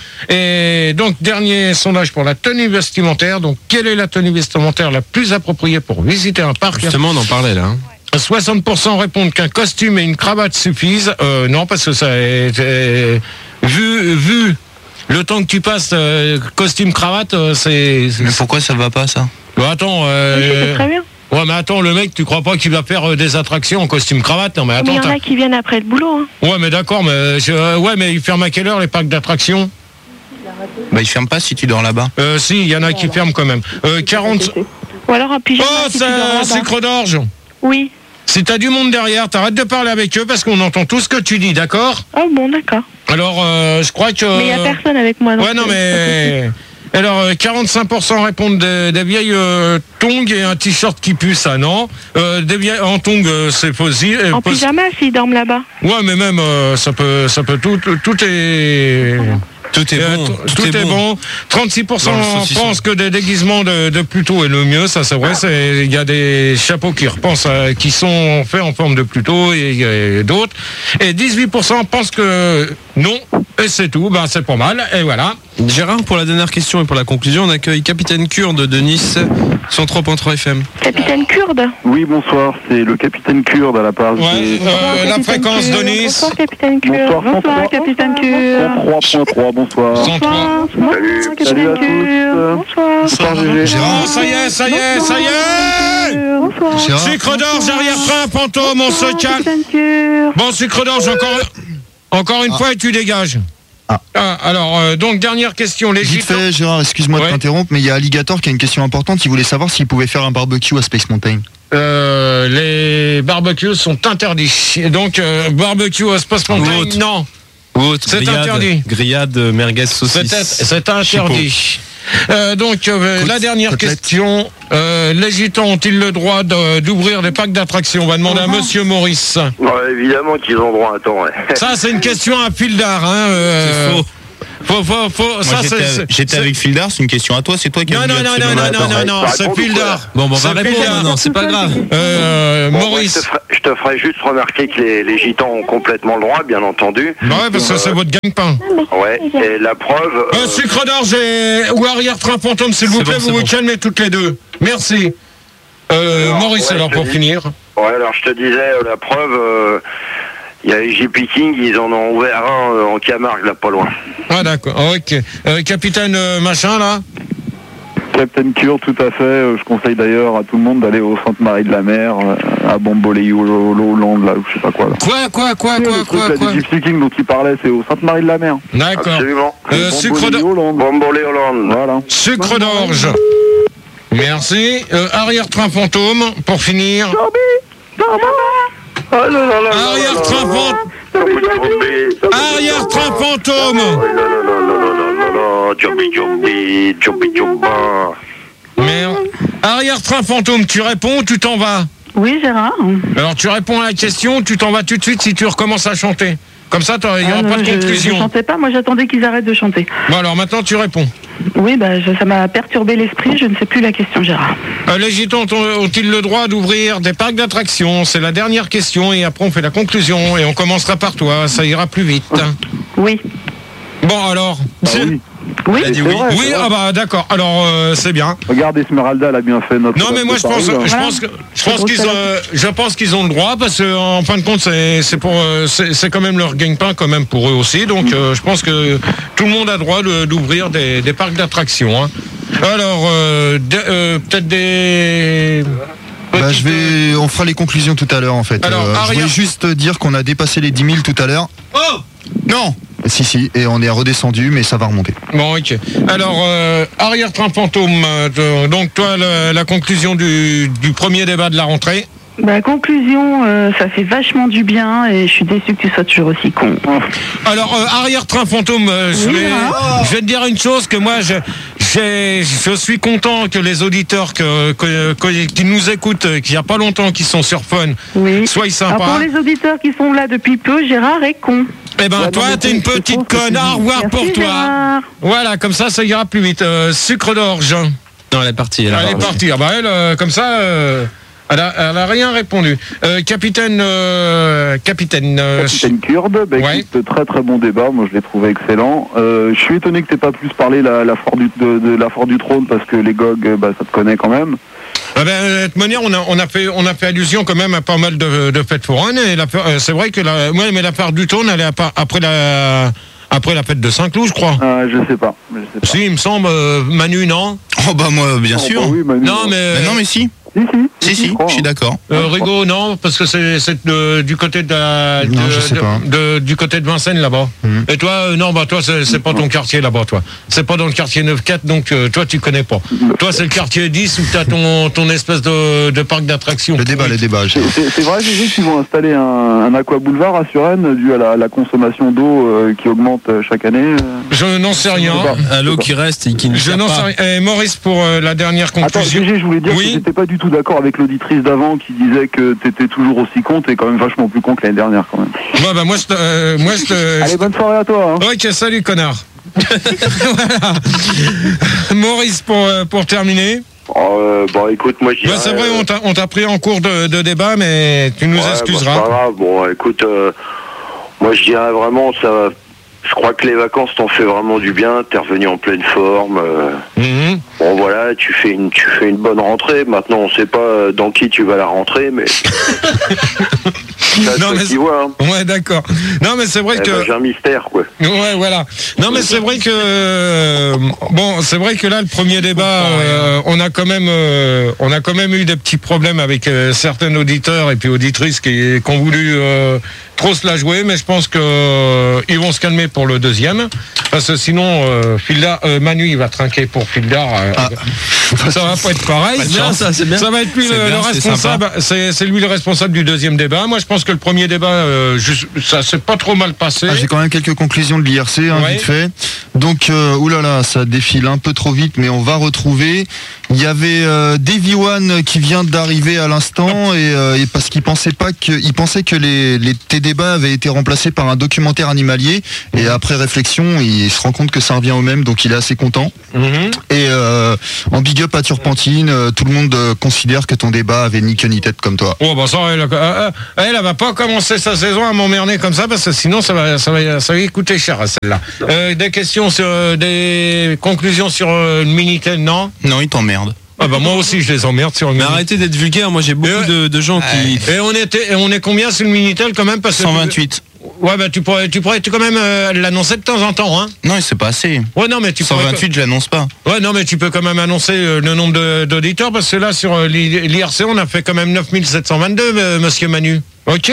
Et donc, dernier sondage pour la tenue vestimentaire. Donc, quelle est la tenue vestimentaire la plus appropriée pour visiter un parc? Justement, on en parlait là. hein. soixante pour cent répondent qu'un costume et une cravate suffisent. Euh, non, parce que ça est, est- vu, vu le temps que tu passes euh, costume cravate, euh, c'est. c'est- Mais pourquoi ça va pas, ça? Bah, attends. Oui, Euh, c'est très bien. ouais, mais attends, le mec, tu crois pas qu'il va faire euh, des attractions en costume cravate? Non, mais Mais il attends. y en t'as- a qui viennent après le boulot. Hein. Ouais, mais d'accord, mais je- euh, ouais, mais ils ferment à quelle heure les parcs d'attractions? Bah, ils ferment pas si tu dors là-bas. Euh, si, il y en a qui ferment quand même. Euh, quarante. Ou alors en pyjama. Oh, si tu dors c'est là-bas. Sucre d'Orge. Oui. Si t'as du monde derrière, t'arrêtes de parler avec eux parce qu'on entend tout ce que tu dis, d'accord? Oh bon, d'accord. Alors, euh, je crois que... Mais il n'y a personne avec moi. donc, Ouais, non, euh, mais... Alors, euh, quarante-cinq pour cent répondent des, des vieilles euh, tongs et un t-shirt qui pue, ça, non. Euh, des vieilles en tongs, euh, c'est possible. En pyjama s'ils dorment là-bas. Ouais, mais même, euh, ça peut, ça peut tout, tout, tout est... Tout est Euh, bon. t- Tout, tout est bon. trente-six pour cent Dans le saucisson. pensent que des déguisements de, de Pluto est le mieux, ça c'est vrai. c'est- Il y a des chapeaux qui repensent, à- qui sont faits en forme de Pluto et, et d'autres. Et dix-huit pour cent pensent que non, Et c'est tout, ben c'est pas mal, et voilà. Gérard, pour la dernière question et pour la conclusion, on accueille Capitaine Kurde de Nice, cent trois point trois F M. Capitaine Kurde. Oui, bonsoir, c'est le capitaine Kurde à la part. Ouais, euh, la fréquence de Nice. Bonsoir, Capitaine Kurde. Bonsoir, Bonsoir, capitaine Kurde. cent trois point trois, bonsoir. cent trois. Bonsoir, Salut capitaine à tous. Kurde. Bonsoir. Bonsoir, Gégé. Oh, ça y est, ça y est, ça y est. Bonsoir. Gérard, Sucre d'orge, arrière-train, fantôme, on se calme. Capitaine Kurde. Bon, sucre d'orge, encore, encore une Ah. fois et tu dégages. Ah. Ah, alors, euh, donc, dernière question. Les vite gitans. fait, Gérard, excuse-moi Ouais. de t'interrompre, mais il y a Alligator qui a une question importante. Il voulait savoir s'il pouvait faire un barbecue à Space Mountain. Euh, les barbecues sont interdits. Et donc, euh, barbecue à Space Mountain, Ou autre. non. Ou autre, C'est grillade, interdit. Grillade, merguez, C'est saucisse. c'est interdit. Euh, donc, euh, Côte- la dernière côtelette. question. Euh, les gitans ont-ils le droit de- d'ouvrir des parcs d'attractions? On va demander à Monsieur Maurice. Ouais, évidemment qu'ils ont droit à temps, ouais. Ça, c'est une question à fil d'art. Hein, euh, C'est faux. Faut, faut, faut, Moi, ça, j'étais, c'est- j'étais c'est- avec Fildar, c'est une question à toi, c'est toi qui Non, as non, voulu non, non, absolument non, la non, parole. non, non, Bah, c'est bon, Fildar. Bon, bon, on va C'est répondre Fildar. maintenant, c'est pas grave. Euh, Bon, moi, Maurice. je, te ferai, je te ferai juste remarquer que les, les gitans ont complètement le droit, bien entendu. Bah ouais, parce que c'est votre gagne-pain. Ouais, et la preuve... Euh, euh, sucre d'orge et... ou arrière-train fantôme, s'il vous C'est plaît, bon, vous c'est vous bon. calmez toutes les deux. Merci. Euh, Alors, Maurice, ouais, alors, je te pour dis. finir. Ouais, alors je te disais, euh, la preuve, il y a les J P King, ils en ont ouvert un euh, en Camargue, là, pas loin. Ah, d'accord, ok. Euh, capitaine euh, machin, là. Captain Cure, tout à fait. Euh, Je conseille d'ailleurs à tout le monde d'aller au Sainte-Marie de la Mer, euh, à Bombolé-Hollande, là, ou je sais pas quoi. Là. Quoi, quoi, quoi, Le quoi, truc, quoi, là, quoi du Gypsy King dont il parlait, c'est au Sainte-Marie de la Mer. D'accord. Absolument. Euh, sucre d'orge. Bombolé-Hollande. Bombolé Hollande. Voilà. Sucre d'orge. Merci. Euh, arrière-train fantôme, pour finir. Ah là là là là là Arrière-train là là. fantôme. Arrière-train fantôme. Oh là là là là là là là. Jobby jobby, jobby jobba. Merde. Arrière-train fantôme, tu réponds ou tu t'en vas? Oui, Gérard. Alors tu réponds à la question, tu t'en vas tout de suite si tu recommences à chanter. Comme ça, il n'y aura Ah, pas non, de je- Je conclusion. chantais pas, moi j'attendais qu'ils arrêtent de chanter. Bon alors maintenant tu réponds. Oui, bah, je- ça m'a perturbé l'esprit, je ne sais plus la question, Gérard. Euh, les gitans ont- ont-ils le droit d'ouvrir des parcs d'attractions? C'est la dernière question et après on fait la conclusion et on commencera par toi, ça ira plus vite. Oui. Bon alors. Ah oui. Oui. Il a dit C'est oui. vrai, Oui, c'est vrai. ah bah d'accord. Alors euh, c'est bien. Regarde, Esmeralda, elle a bien fait notre. Non mais moi je pense, je Voilà. pense que, je C'est pense gros qu'ils, salade. euh, je pense qu'ils ont le droit parce que en fin de compte c'est, c'est pour, euh, c'est, c'est quand même leur gagne-pain quand même pour eux aussi. Donc euh, je pense que tout le monde a droit de- d'ouvrir des, des parcs d'attractions. Hein. Alors euh, de- euh, peut-être des. Bah, je vais, on fera les conclusions tout à l'heure en fait. Alors, je arrière- voulais juste dire qu'on a dépassé les dix mille tout à l'heure. Oh. Non. Si si, et on est redescendu, mais ça va remonter. Bon, ok. Alors, euh, arrière-train fantôme, euh, donc toi, le- la conclusion du, du premier débat de la rentrée. Bah, conclusion, euh, ça fait vachement du bien et je suis déçue que tu sois toujours aussi con. Alors, euh, arrière-train fantôme, euh, je, Oui, vais, hein. je vais te dire une chose, que moi, je, j'ai- je suis content que les auditeurs que, que- que- qui nous écoutent, euh, qu'il n'y a pas longtemps, qui sont sur Fun, Oui. soient Alors sympas. pour les auditeurs qui sont là depuis peu, Gérard est con. Eh ben, Ouais, toi, non, mais t'es une je trouve petite que conne. Au revoir Merci, pour toi. Gérard. Voilà, comme ça, ça ira plus vite. Euh, sucre d'orge. Non, elle est partie. Elle a Elle est parti. partie. Ah bah elle, euh, comme ça, euh, elle, a, elle a rien répondu. Euh, capitaine, euh, capitaine. euh, Capitaine Kurde, bah, Ouais. écoute, très très bon débat, moi je l'ai trouvé excellent. Euh, je suis étonné que tu pas plus parlé la, la foire du, de, de la foire du trône parce que les G O G, euh, bah, ça te connaît quand même. ah ben, de toute manière, on a, on a fait, on a fait allusion quand même à pas mal de, de fêtes foraines. Et la- euh, c'est vrai que la, ouais, mais la part du trône, elle est à part- après la, après la fête de Saint-Cloud, je crois. Ah, je sais pas. Je sais pas. Si, il me semble, euh, Manu, non. Oh bah moi, bien Oh, sûr. bah oui, Manu, Non, ouais. mais, Bah non mais si, Si, si, si, si, crois, je suis hein. d'accord. euh, je crois. Rigaud, non, parce que c'est, c'est de- du côté de, la, Non, de- je sais de- pas. de- du côté de Vincennes là-bas. Mhm. Et toi, euh, non, bah toi, c'est, c'est pas ton quartier là-bas, toi. C'est pas dans le quartier neuf quatre, donc euh, toi, tu connais pas. Toi, c'est le quartier dix où t'as ton, ton espèce de, de parc d'attractions. Le débat, le débat. C'est- C'est c'est vrai, j'ai vu qu'ils vont installer un, un aqua boulevard à Suresnes dû à la, la consommation d'eau euh, qui augmente euh, chaque année. euh. Je n'en sais rien. Je sais pas. Un lot qui reste et qui ne Je sert n'en pas. sais rien. Et Maurice, pour euh, la dernière Attends, conclusion. G G, je voulais dire Oui. que j'étais pas du tout d'accord avec l'auditrice d'avant qui disait que t'étais toujours aussi con, t'es quand même vachement plus con que l'année dernière quand même. Bah, bah, moi, je te- euh, moi, je te- Allez, bonne soirée à toi. Hein. Ok, salut, connard. Voilà. Maurice, pour, euh, pour terminer. Oh, euh, bon, écoute, moi, je Bah, dirais, c'est vrai, on t'a, on t'a pris en cours de, de débat, mais tu nous ouais, excuseras. Bon, c'est pas grave. Bon, écoute, euh, moi, je dirais vraiment, ça, je crois que les vacances t'ont fait vraiment du bien. T'es revenu en pleine forme. Euh... Mmh. Bon voilà, tu fais une, tu fais une bonne rentrée. Maintenant, on sait pas dans qui tu vas la rentrer, mais. Ça, non, mais qui voit, hein. Ouais, d'accord. Non, mais c'est vrai eh que. Ben, j'ai un mystère, quoi. Ouais, voilà. Non, mais c'est vrai que euh, bon, c'est vrai que là, le premier débat, euh, on a quand même, euh, on a quand même eu des petits problèmes avec euh, certains auditeurs et puis auditrices qui, qui ont voulu euh, trop se la jouer, mais je pense que euh, ils vont se calmer pour le deuxième, parce que sinon, euh, Fildar, euh, Manu, il va trinquer pour Fildar. Euh, ah. Ça va pas être pareil. C'est bien, ça, c'est bien. Ça va être lui le, bien, le responsable. C'est, c'est lui le responsable du deuxième débat. Moi, je pense que le premier débat, euh, juste, ça s'est pas trop mal passé. Ah, j'ai quand même quelques conclusions de l'I R C, hein, ouais. vite fait. Donc, euh, oulala, ça défile un peu trop vite, mais on va retrouver. Il y avait euh, Davy One qui vient d'arriver à l'instant et, euh, et parce qu'il pensait pas que, il pensait que les, les tes débats avaient été remplacés par un documentaire animalier et après réflexion, il se rend compte que ça revient au même, donc il est assez content. Mm-hmm. Et euh, en big up à Turpentine, euh, tout le monde euh, considère que ton débat avait ni queue ni tête comme toi. Oh bah ça, elle, euh, elle, elle va pas commencer sa saison à m'emmerder comme ça parce que sinon ça va, ça va, ça va lui coûter cher à celle-là. Euh, des questions sur, euh, des conclusions sur euh, le Minitel, non? Non, il t'emmerde. Ah bah moi aussi je les emmerde sur le Mais Minitel. arrêtez d'être vulgaire, moi j'ai beaucoup euh, de, de gens qui... Et on était, et on est combien sur le Minitel quand même parce que cent vingt-huit. Ouais bah tu pourrais, tu pourrais quand même euh, l'annoncer de temps en temps, hein. Non, c'est pas assez. Ouais non mais tu cent vingt-huit, pourrais... je l'annonce pas. Ouais non mais tu peux quand même annoncer euh, le nombre de, d'auditeurs parce que là sur euh, l'I R C on a fait quand même neuf mille sept cent vingt-deux, euh, monsieur Manu. Ok.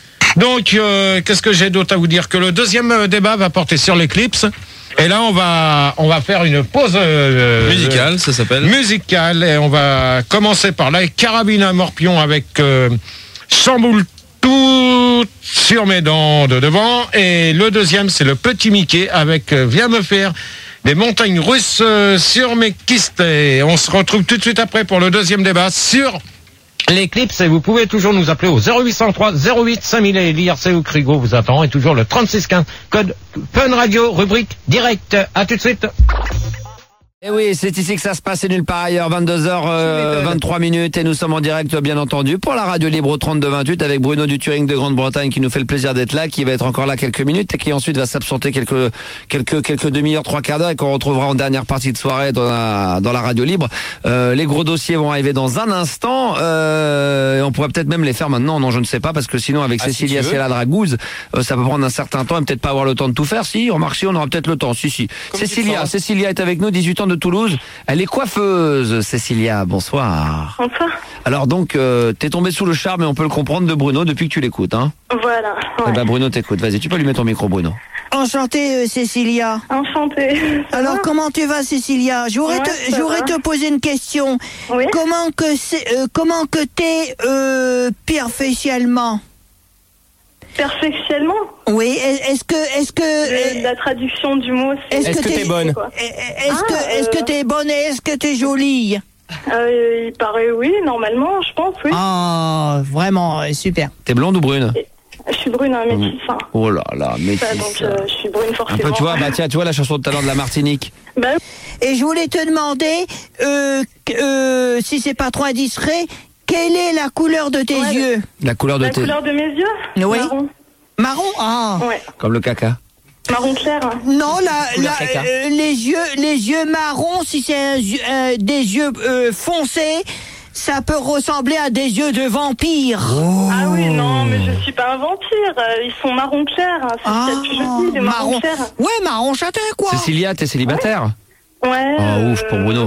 Donc euh, qu'est-ce que j'ai d'autre à vous dire? Que le deuxième euh, débat va porter sur l'Eclipse. Et là, on va, on va faire une pause euh, musicale, ça s'appelle. Musicale, et on va commencer par la carabine à morpion avec euh, Chamboule tout sur mes dents de devant. Et le deuxième, c'est le petit Mickey avec euh, Viens me faire des montagnes russes euh, sur mes kystes. Et on se retrouve tout de suite après pour le deuxième débat sur l'Eclipse. Et vous pouvez toujours nous appeler au zéro huit cent trois zéro huit cinq mille et l'I R C ou Crigo vous attend. Et toujours le trente-six quinze, code Fun Radio, rubrique direct. À tout de suite. Et oui, c'est ici que ça se passe, c'est nulle part ailleurs, vingt-deux heures vingt-trois minutes et nous sommes en direct bien entendu pour la radio libre au trente-deux vingt-huit avec Bruno du Turing de Grande-Bretagne qui nous fait le plaisir d'être là, qui va être encore là quelques minutes et qui ensuite va s'absenter quelques quelques quelques demi-heures, trois quarts d'heure et qu'on retrouvera en dernière partie de soirée dans la, dans la radio libre. Euh, les gros dossiers vont arriver dans un instant euh, et on pourrait peut-être même les faire maintenant, non je ne sais pas parce que sinon avec ah, Cécilia si c'est la dragouze, euh, ça peut prendre un certain temps et peut-être pas avoir le temps de tout faire. Si, remarque si, on aura peut-être le temps. Si si. Comme Cécilia, Cécilia est avec nous, dix-huit ans de Toulouse. Elle est coiffeuse, Cécilia. Bonsoir. Bonsoir. Alors donc, euh, t'es tombée sous le charme et on peut le comprendre de Bruno depuis que tu l'écoutes, hein. Voilà. Ouais. Eh ben Bruno t'écoute. Vas-y, tu peux lui mettre ton micro, Bruno. Enchantée, euh, Cécilia. Enchantée. Alors comment tu vas, Cécilia? J'aurais ouais, te, j'aurais te poser une question. Oui. Comment que c'est, euh, comment que t'es euh, perfectionnellement? Perfectionnellement? Oui, est-ce que, est-ce que... Le, la traduction du mot, c'est... Est-ce, est-ce que t'es, t'es bonne? Est-ce ah, que, est-ce euh... que t'es bonne et est-ce que t'es jolie? euh, Il paraît oui, normalement, je pense, oui. Ah, vraiment, super. T'es blonde ou brune? Et, je suis brune, hein, métisse. Hein. Oh là là, métisse. Bah, donc, euh, je suis brune forcément. Un peu, tu vois, bah tiens, tu vois la chanson de talent de la Martinique. Bah et je voulais te demander, euh, euh, si c'est pas trop indiscret, quelle est la couleur de tes ouais, yeux? La couleur de la tes... couleur de mes yeux? Oui. Marron. Marron, ah. Ouais. Comme le caca. Marron clair. Hein. Non, la, la, euh, les yeux, les yeux marrons, si c'est un, euh, des yeux euh, foncés, ça peut ressembler à des yeux de vampire. Oh. Ah oui, non, mais je suis pas un vampire. Ils sont marron clair. Hein. C'est ah, ce qu'il y a de plus joli, les marron, marron clair. Ouais, marron châtain, quoi. Cécilia, t'es célibataire? Ouais. ouais oh, euh... ouf, pour Bruno.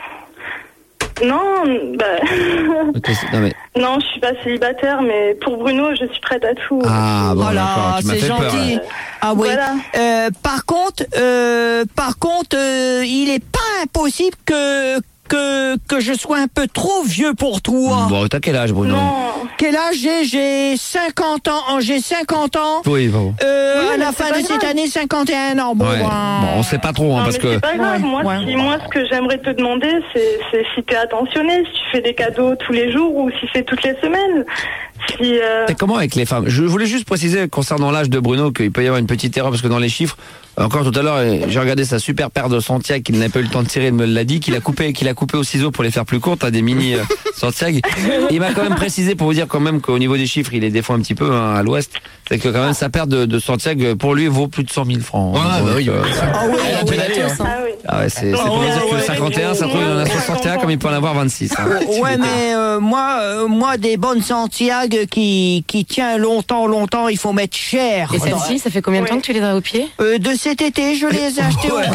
Non, bah... non, mais... non, je suis pas célibataire, mais pour Bruno, je suis prête à tout. Ah, bon, voilà, c'est gentil. Peur. Ah oui. Voilà. Euh, par contre, euh, par contre, euh, il est pas impossible que que que je sois un peu trop vieux pour toi. Bon, t'as quel âge, Bruno? Non. Quel âge j'ai? J'ai cinquante ans. J'ai cinquante ans. Oui, bon. Euh, oui, à la fin de grave. Cette année, cinquante et un ans. Bon, ouais. ben... bon on sait pas trop, hein, non, parce mais que. C'est pas grave. Moi, ouais, si, ouais. moi, ce que j'aimerais te demander, c'est, c'est si t'es attentionné, si tu fais des cadeaux tous les jours ou si c'est toutes les semaines. Si, euh... C'est comment avec les femmes? Je voulais juste préciser concernant l'âge de Bruno qu'il peut y avoir une petite erreur parce que dans les chiffres, encore tout à l'heure, j'ai regardé sa super paire de Santiago qu'il n'a pas eu le temps de tirer, il me l'a dit, qu'il a coupé, qu'il a coupé au ciseau pour les faire plus courtes, à des mini euh, Santiago. Il m'a quand même précisé pour vous dire quand même qu'au niveau des chiffres, il est des fois un petit peu hein, à l'ouest. C'est que quand même sa paire de, de Santiago pour lui vaut plus de cent mille francs. Ouais, bah oui. Euh, Ah oui, Ah oui, hein. ah oui. ah ouais, c'est c'est pour ouais, dire que ouais, cinquante et un, ça trouve il en a soixante et un comme il peut en avoir vingt-six. Hein. Ouais, mais euh, moi, euh, moi, des bonnes Santiago qui qui tient longtemps, longtemps, il faut mettre cher. Et celle-ci, ça fait combien de temps que tu les as au pied? Euh, de cet été, je les ai achetés au...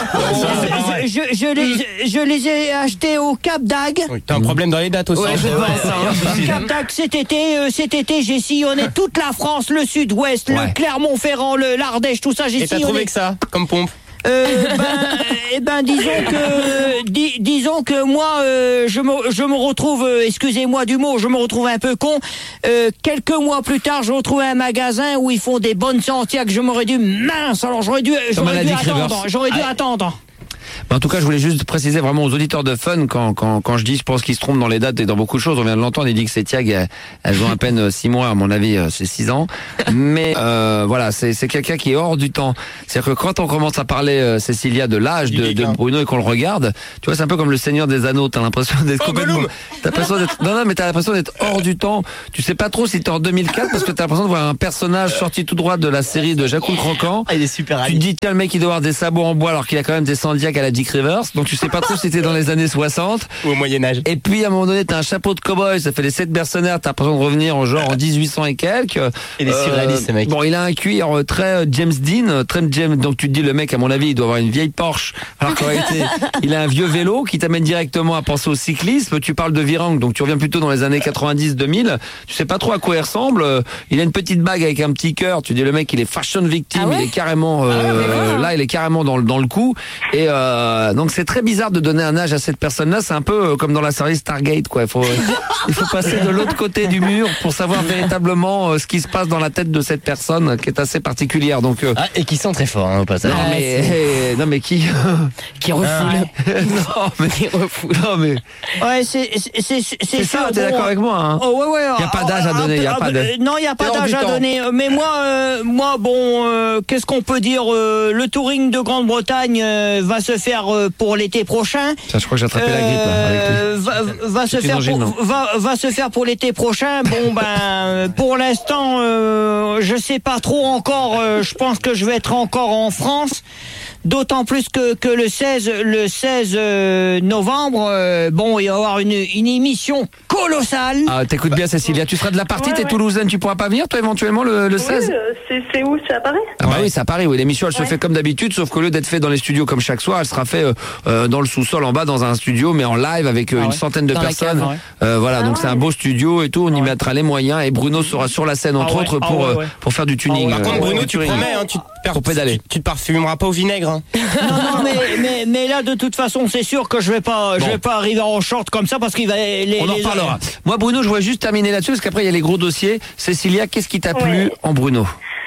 je, je, je les, je les ai achetés au Cap d'Agde. Oui, t'as un problème dans les dates aussi. Ouais, je pense, hein. Cap d'Agde cet été, euh, cet été, j'ai sillonné toute la France, le Sud-Ouest, Ouais. le Clermont-Ferrand, le l'Ardèche, tout ça, j'ai Et t'as sillonné. trouvé que ça, comme pompe? Euh, ben, eh ben, disons que, di- disons que moi, euh, je me, je me retrouve, euh, excusez-moi du mot, je me retrouve un peu con. Euh, quelques mois plus tard, je retrouve un magasin où ils font des bonnes Santiago. Je m'aurais dû, mince, alors j'aurais dû, j'aurais dû attendre, j'aurais dû attendre. Mais en tout cas, je voulais juste préciser vraiment aux auditeurs de Fun, quand, quand, quand je dis, je pense qu'ils se trompent dans les dates et dans beaucoup de choses. On vient de l'entendre, il dit que ces Tiag, elles, elles ont à peine six mois, à mon avis, c'est six ans. Mais euh, voilà, c'est, c'est quelqu'un qui est hors du temps. C'est-à-dire que quand on commence à parler, euh, Cécilia, de l'âge de, de Bruno et qu'on le regarde, tu vois, c'est un peu comme le Seigneur des Anneaux. T'as l'impression d'être Oh, complètement... T'as l'impression d'être... Non, non, mais t'as l'impression d'être hors du temps. Tu sais pas trop si t'es en deux mille quatre parce que t'as l'impression de voir un personnage sorti tout droit de la série de Jacques le Croquant. Ah, il est super. Tu te dis, tiens, le mec, il doit avoir des sabots en bois alors qu'il a quand même des Sandiac à la Dick Rivers. Donc tu sais pas trop si c'était dans les années soixante. Ou au Moyen-Âge. Et puis, à un moment donné, t'as un chapeau de cow-boy, ça fait les sept mercenaires, t'as l'impression de revenir en genre en dix-huit cents et quelques. Il est surréaliste, ce mec. Bon, il a un cuir euh, très euh, James Dean, très James, donc tu te dis, le mec, à mon avis, il doit avoir une vieille Porsche. Alors qu'en réalité, il a un vieux vélo qui t'amène directement à penser au cyclisme. Tu parles de Virang, donc tu reviens plutôt dans les années quatre-vingt-dix deux mille. Tu sais pas trop à quoi il ressemble. Euh, Il a une petite bague avec un petit cœur. Tu dis, le mec, il est fashion victime. Ah ouais il est carrément, euh, là, il est carrément dans, le- dans le coup. Et euh, donc, c'est très bizarre de donner un âge à cette personne-là. C'est un peu euh, comme dans la série Stargate, quoi. Il faut, il faut passer de l'autre côté du mur pour savoir véritablement euh, ce qui se passe dans la tête de cette personne qui est assez particulière. Donc, euh, Ah, et qui sent très fort, hein, au passage. non, mais, eh, non, mais qui, Qui refoule. non, mais, Qui refoule. non, mais, Ouais, c'est, c'est, c'est, c'est c'est ça, sûr, t'es bon, d'accord avec moi, hein? Oh, ouais, ouais. Y a pas d'âge à Ah, donner, y a ah, pas de- euh, Non, il n'y a pas T'es hors d'âge du à temps. donner. Mais moi, euh, moi, bon, euh, qu'est-ce qu'on peut dire euh, le touring de Grande-Bretagne euh, va se faire euh, pour l'été prochain. Ça, je crois que j'ai attrapé la grippe, là, avec lui. Euh, va, va se C'est faire une angine, pour, va, va se faire pour l'été prochain. Bon ben, pour l'instant, euh, je sais pas trop encore. euh, je pense que je vais être encore en France. D'autant plus que, que le seize, le seize euh, novembre, euh, bon, il va y avoir une, une émission colossale. Ah, t'écoutes bien, Cécilia. Tu seras de la partie, Ouais, t'es ouais. toulousaine, tu pourras pas venir, toi, éventuellement, le, le Oui, seize? euh, c'est c'est où? C'est à Paris? Ah bah oui, c'est à Paris, oui. L'émission, elle se Ouais. fait comme d'habitude, sauf qu'au lieu d'être fait dans les studios comme chaque soir, elle sera faite euh, euh, dans le sous-sol, en bas, dans un studio, mais en live avec euh, Ah une ouais. centaine de Dans la personnes. cave, ouais. Euh, voilà, Ah donc c'est un ouais. beau studio et tout. On y mettra les moyens et Bruno sera sur la scène, entre Ah ouais. autres, Ah pour ouais, euh, ouais. pour faire du tuning. Par euh, contre, Bruno, du tu touring. promets, hein, tu te, per- Pour pédaler. tu, tu te parfumeras pas au vinaigre. Hein. Non, non, mais, mais, mais là, de toute façon, c'est sûr que je vais pas, je Bon. vais pas arriver en short comme ça parce qu'il va les. On en les- reparlera. Moi, Bruno, je voudrais juste terminer là-dessus parce qu'après, il y a les gros dossiers. Cécilia, qu'est-ce qui t'a plu Ouais. en Bruno?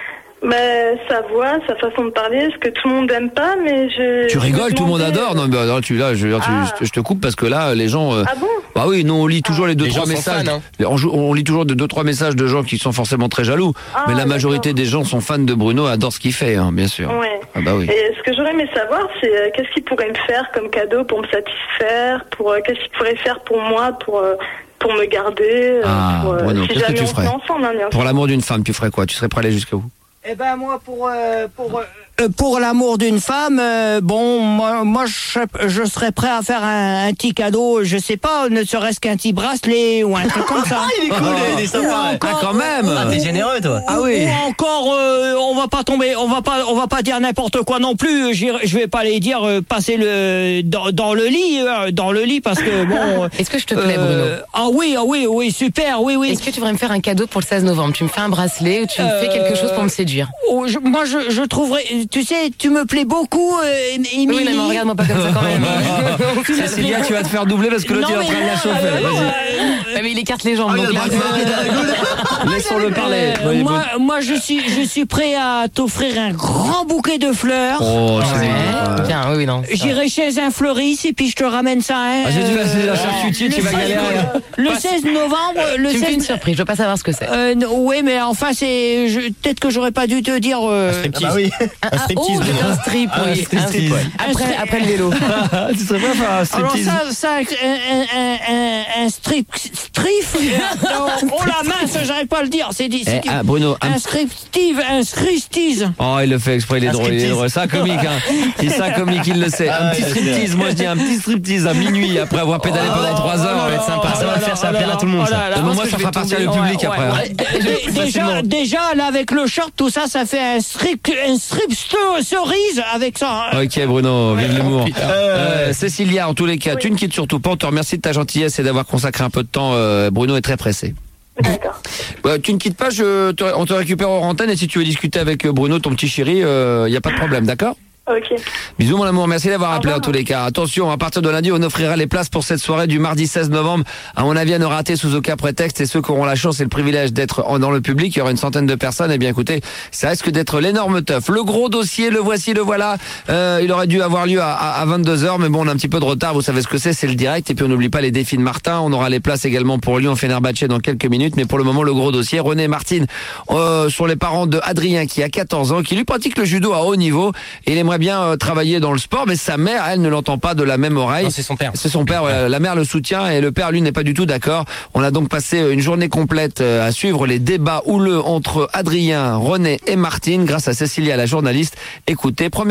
Ben, sa voix, sa façon de parler, ce que tout le monde aime pas, mais je. Tu je me rigoles, tout le monde demandais, adore. Non, mais alors, tu, là, je, veux dire, tu- Ah. je te coupe parce que là, les gens. euh, Ah bon? Bah oui, nous on lit toujours les deux Les trois gens sont messages. fans, hein. on, joue- on lit toujours de deux trois messages de gens qui sont forcément très jaloux. Ah, mais la majorité d'accord. des gens sont fans de Bruno, adorent ce qu'il fait, hein, bien sûr. Ouais. Ah bah oui. Et ce que j'aurais aimé savoir, c'est euh, qu'est-ce qu'il pourrait me faire comme cadeau pour me satisfaire, pour euh, qu'est-ce qu'il pourrait faire pour moi, pour euh, pour me garder, euh, Ah, pour, euh, Bruno, si qu'est-ce que jamais tu on se ferais met ensemble, hein, bien Pour sûr. l'amour d'une femme, tu ferais quoi? Tu serais prêt à aller jusqu'à où? Eh ben moi pour euh, pour euh, pour l'amour d'une femme, euh, bon moi moi je serais, je serais prêt à faire un, un petit cadeau, je sais pas, ne serait-ce qu'un petit bracelet ou un truc comme ça. Ah, il est cool, il est sympa. Ou ouais. encore- Ah, quand même. Ah, t'es généreux, toi. Ah oui. Ou encore, euh, on va pas tomber, on va pas, on va pas dire n'importe quoi non plus. J'irai- Je vais pas les dire euh, passer le dans, dans le lit, euh, dans le lit parce que bon. Est-ce que je te plais, euh, Ah oui, ah oui, oui, super, oui, oui. Est-ce que tu voudrais me faire un cadeau pour le seize novembre? Tu me fais un bracelet ou tu me fais quelque chose pour me séduire? Oh, je- moi, je, je trouverais, tu sais, tu me plais beaucoup, euh, Émilie. Oui, mais regarde-moi pas comme ça quand même. Tu me Cécilia, plais tu vas te faire doubler parce que l'autre Non, il est en train de la mais chauffer. là, Vas-y. Ouais, mais il écarte les jambes. donc là, Laissons-le parler. Euh, Oui, moi, moi, je suis, je suis prêt à t'offrir un grand bouquet de fleurs. Oh, c'est Ouais. Bien, oui, oui, non. J'irai chez un fleuriste et puis je te ramène ça. Hein, Ah, j'ai dit, euh, c'est un charcutier, tu le vas seize galérer. Le seize novembre, le Tu me fais seize une surprise, je veux pas savoir ce que c'est. Euh, non, oui, mais enfin, c'est. je- Peut-être que j'aurais pas dû te dire. Euh, Striptease. Ah bah oui. Ah, ah, oh, c'est un strip, oui. Un striptease. Un- Après, après le vélo. Tu serais pas faire un Alors striptease. ça, ça, un, un, un, un, un strip, strif, euh, oh la mince, j'arrive pas à le dire, c'est dit, c'est Eh, dit. ah, Bruno, un un striptease, un striptease. Oh, il le fait exprès, il est Un drôle, il est striptease. drôle. C'est un comique, hein. C'est un comique, il le sait. Ah Un ouais, petit c'est striptease, moi je dis un petit striptease à minuit après avoir pédalé pendant trois heures. Ça va être sympa, ça va le faire, ça va plaire à tout le monde. ça. Mais moi, ça fera partir le public après. hein. Dé- Déjà, déjà, là, avec le short, tout ça, ça fait un strip, un strip sto- cerise avec ça. hein. Ok Bruno, vive l'humour. Euh, Cécilia, en tous les cas, tu ne quittes surtout pas. On te remercie de ta gentillesse et d'avoir consacré un peu de temps. Euh, Bruno est très pressé. D'accord. Ouais, tu ne quittes pas, je te- on te récupère hors antenne et si tu veux discuter avec euh, Bruno, ton petit chéri, il euh, n'y a pas de problème, d'accord ? Ok. Bisous mon amour, merci d'avoir appelé en tous les cas. Attention, à partir de lundi, on offrira les places pour cette soirée du mardi seize novembre. À mon avis, à ne rater sous aucun prétexte. Et ceux qui auront la chance et le privilège d'être en- dans le public, il y aura une centaine de personnes. Eh bien écoutez, ça risque d'être l'énorme teuf. Le gros dossier, le voici, le voilà. Euh, il aurait dû avoir lieu à, à, à vingt-deux heures, mais bon, on a un petit peu de retard. Vous savez ce que c'est, c'est le direct. Et puis on n'oublie pas les défis de Martin. On aura les places également pour Lyon-Fenerbahçe dans quelques minutes. Mais pour le moment, le gros dossier, René et Martine euh, sont les parents de Adrien qui a quatorze ans, qui lui pratique le judo à haut niveau. Et il aimerait bien euh, travailler dans le sport, mais sa mère, elle, ne l'entend pas de la même oreille. Non, c'est son père. C'est son père, ouais. La mère le soutient et le père, lui, n'est pas du tout d'accord. On a donc passé une journée complète euh, à suivre les débats houleux entre Adrien, René et Martine grâce à Cécilia, la journaliste. Écoutez, première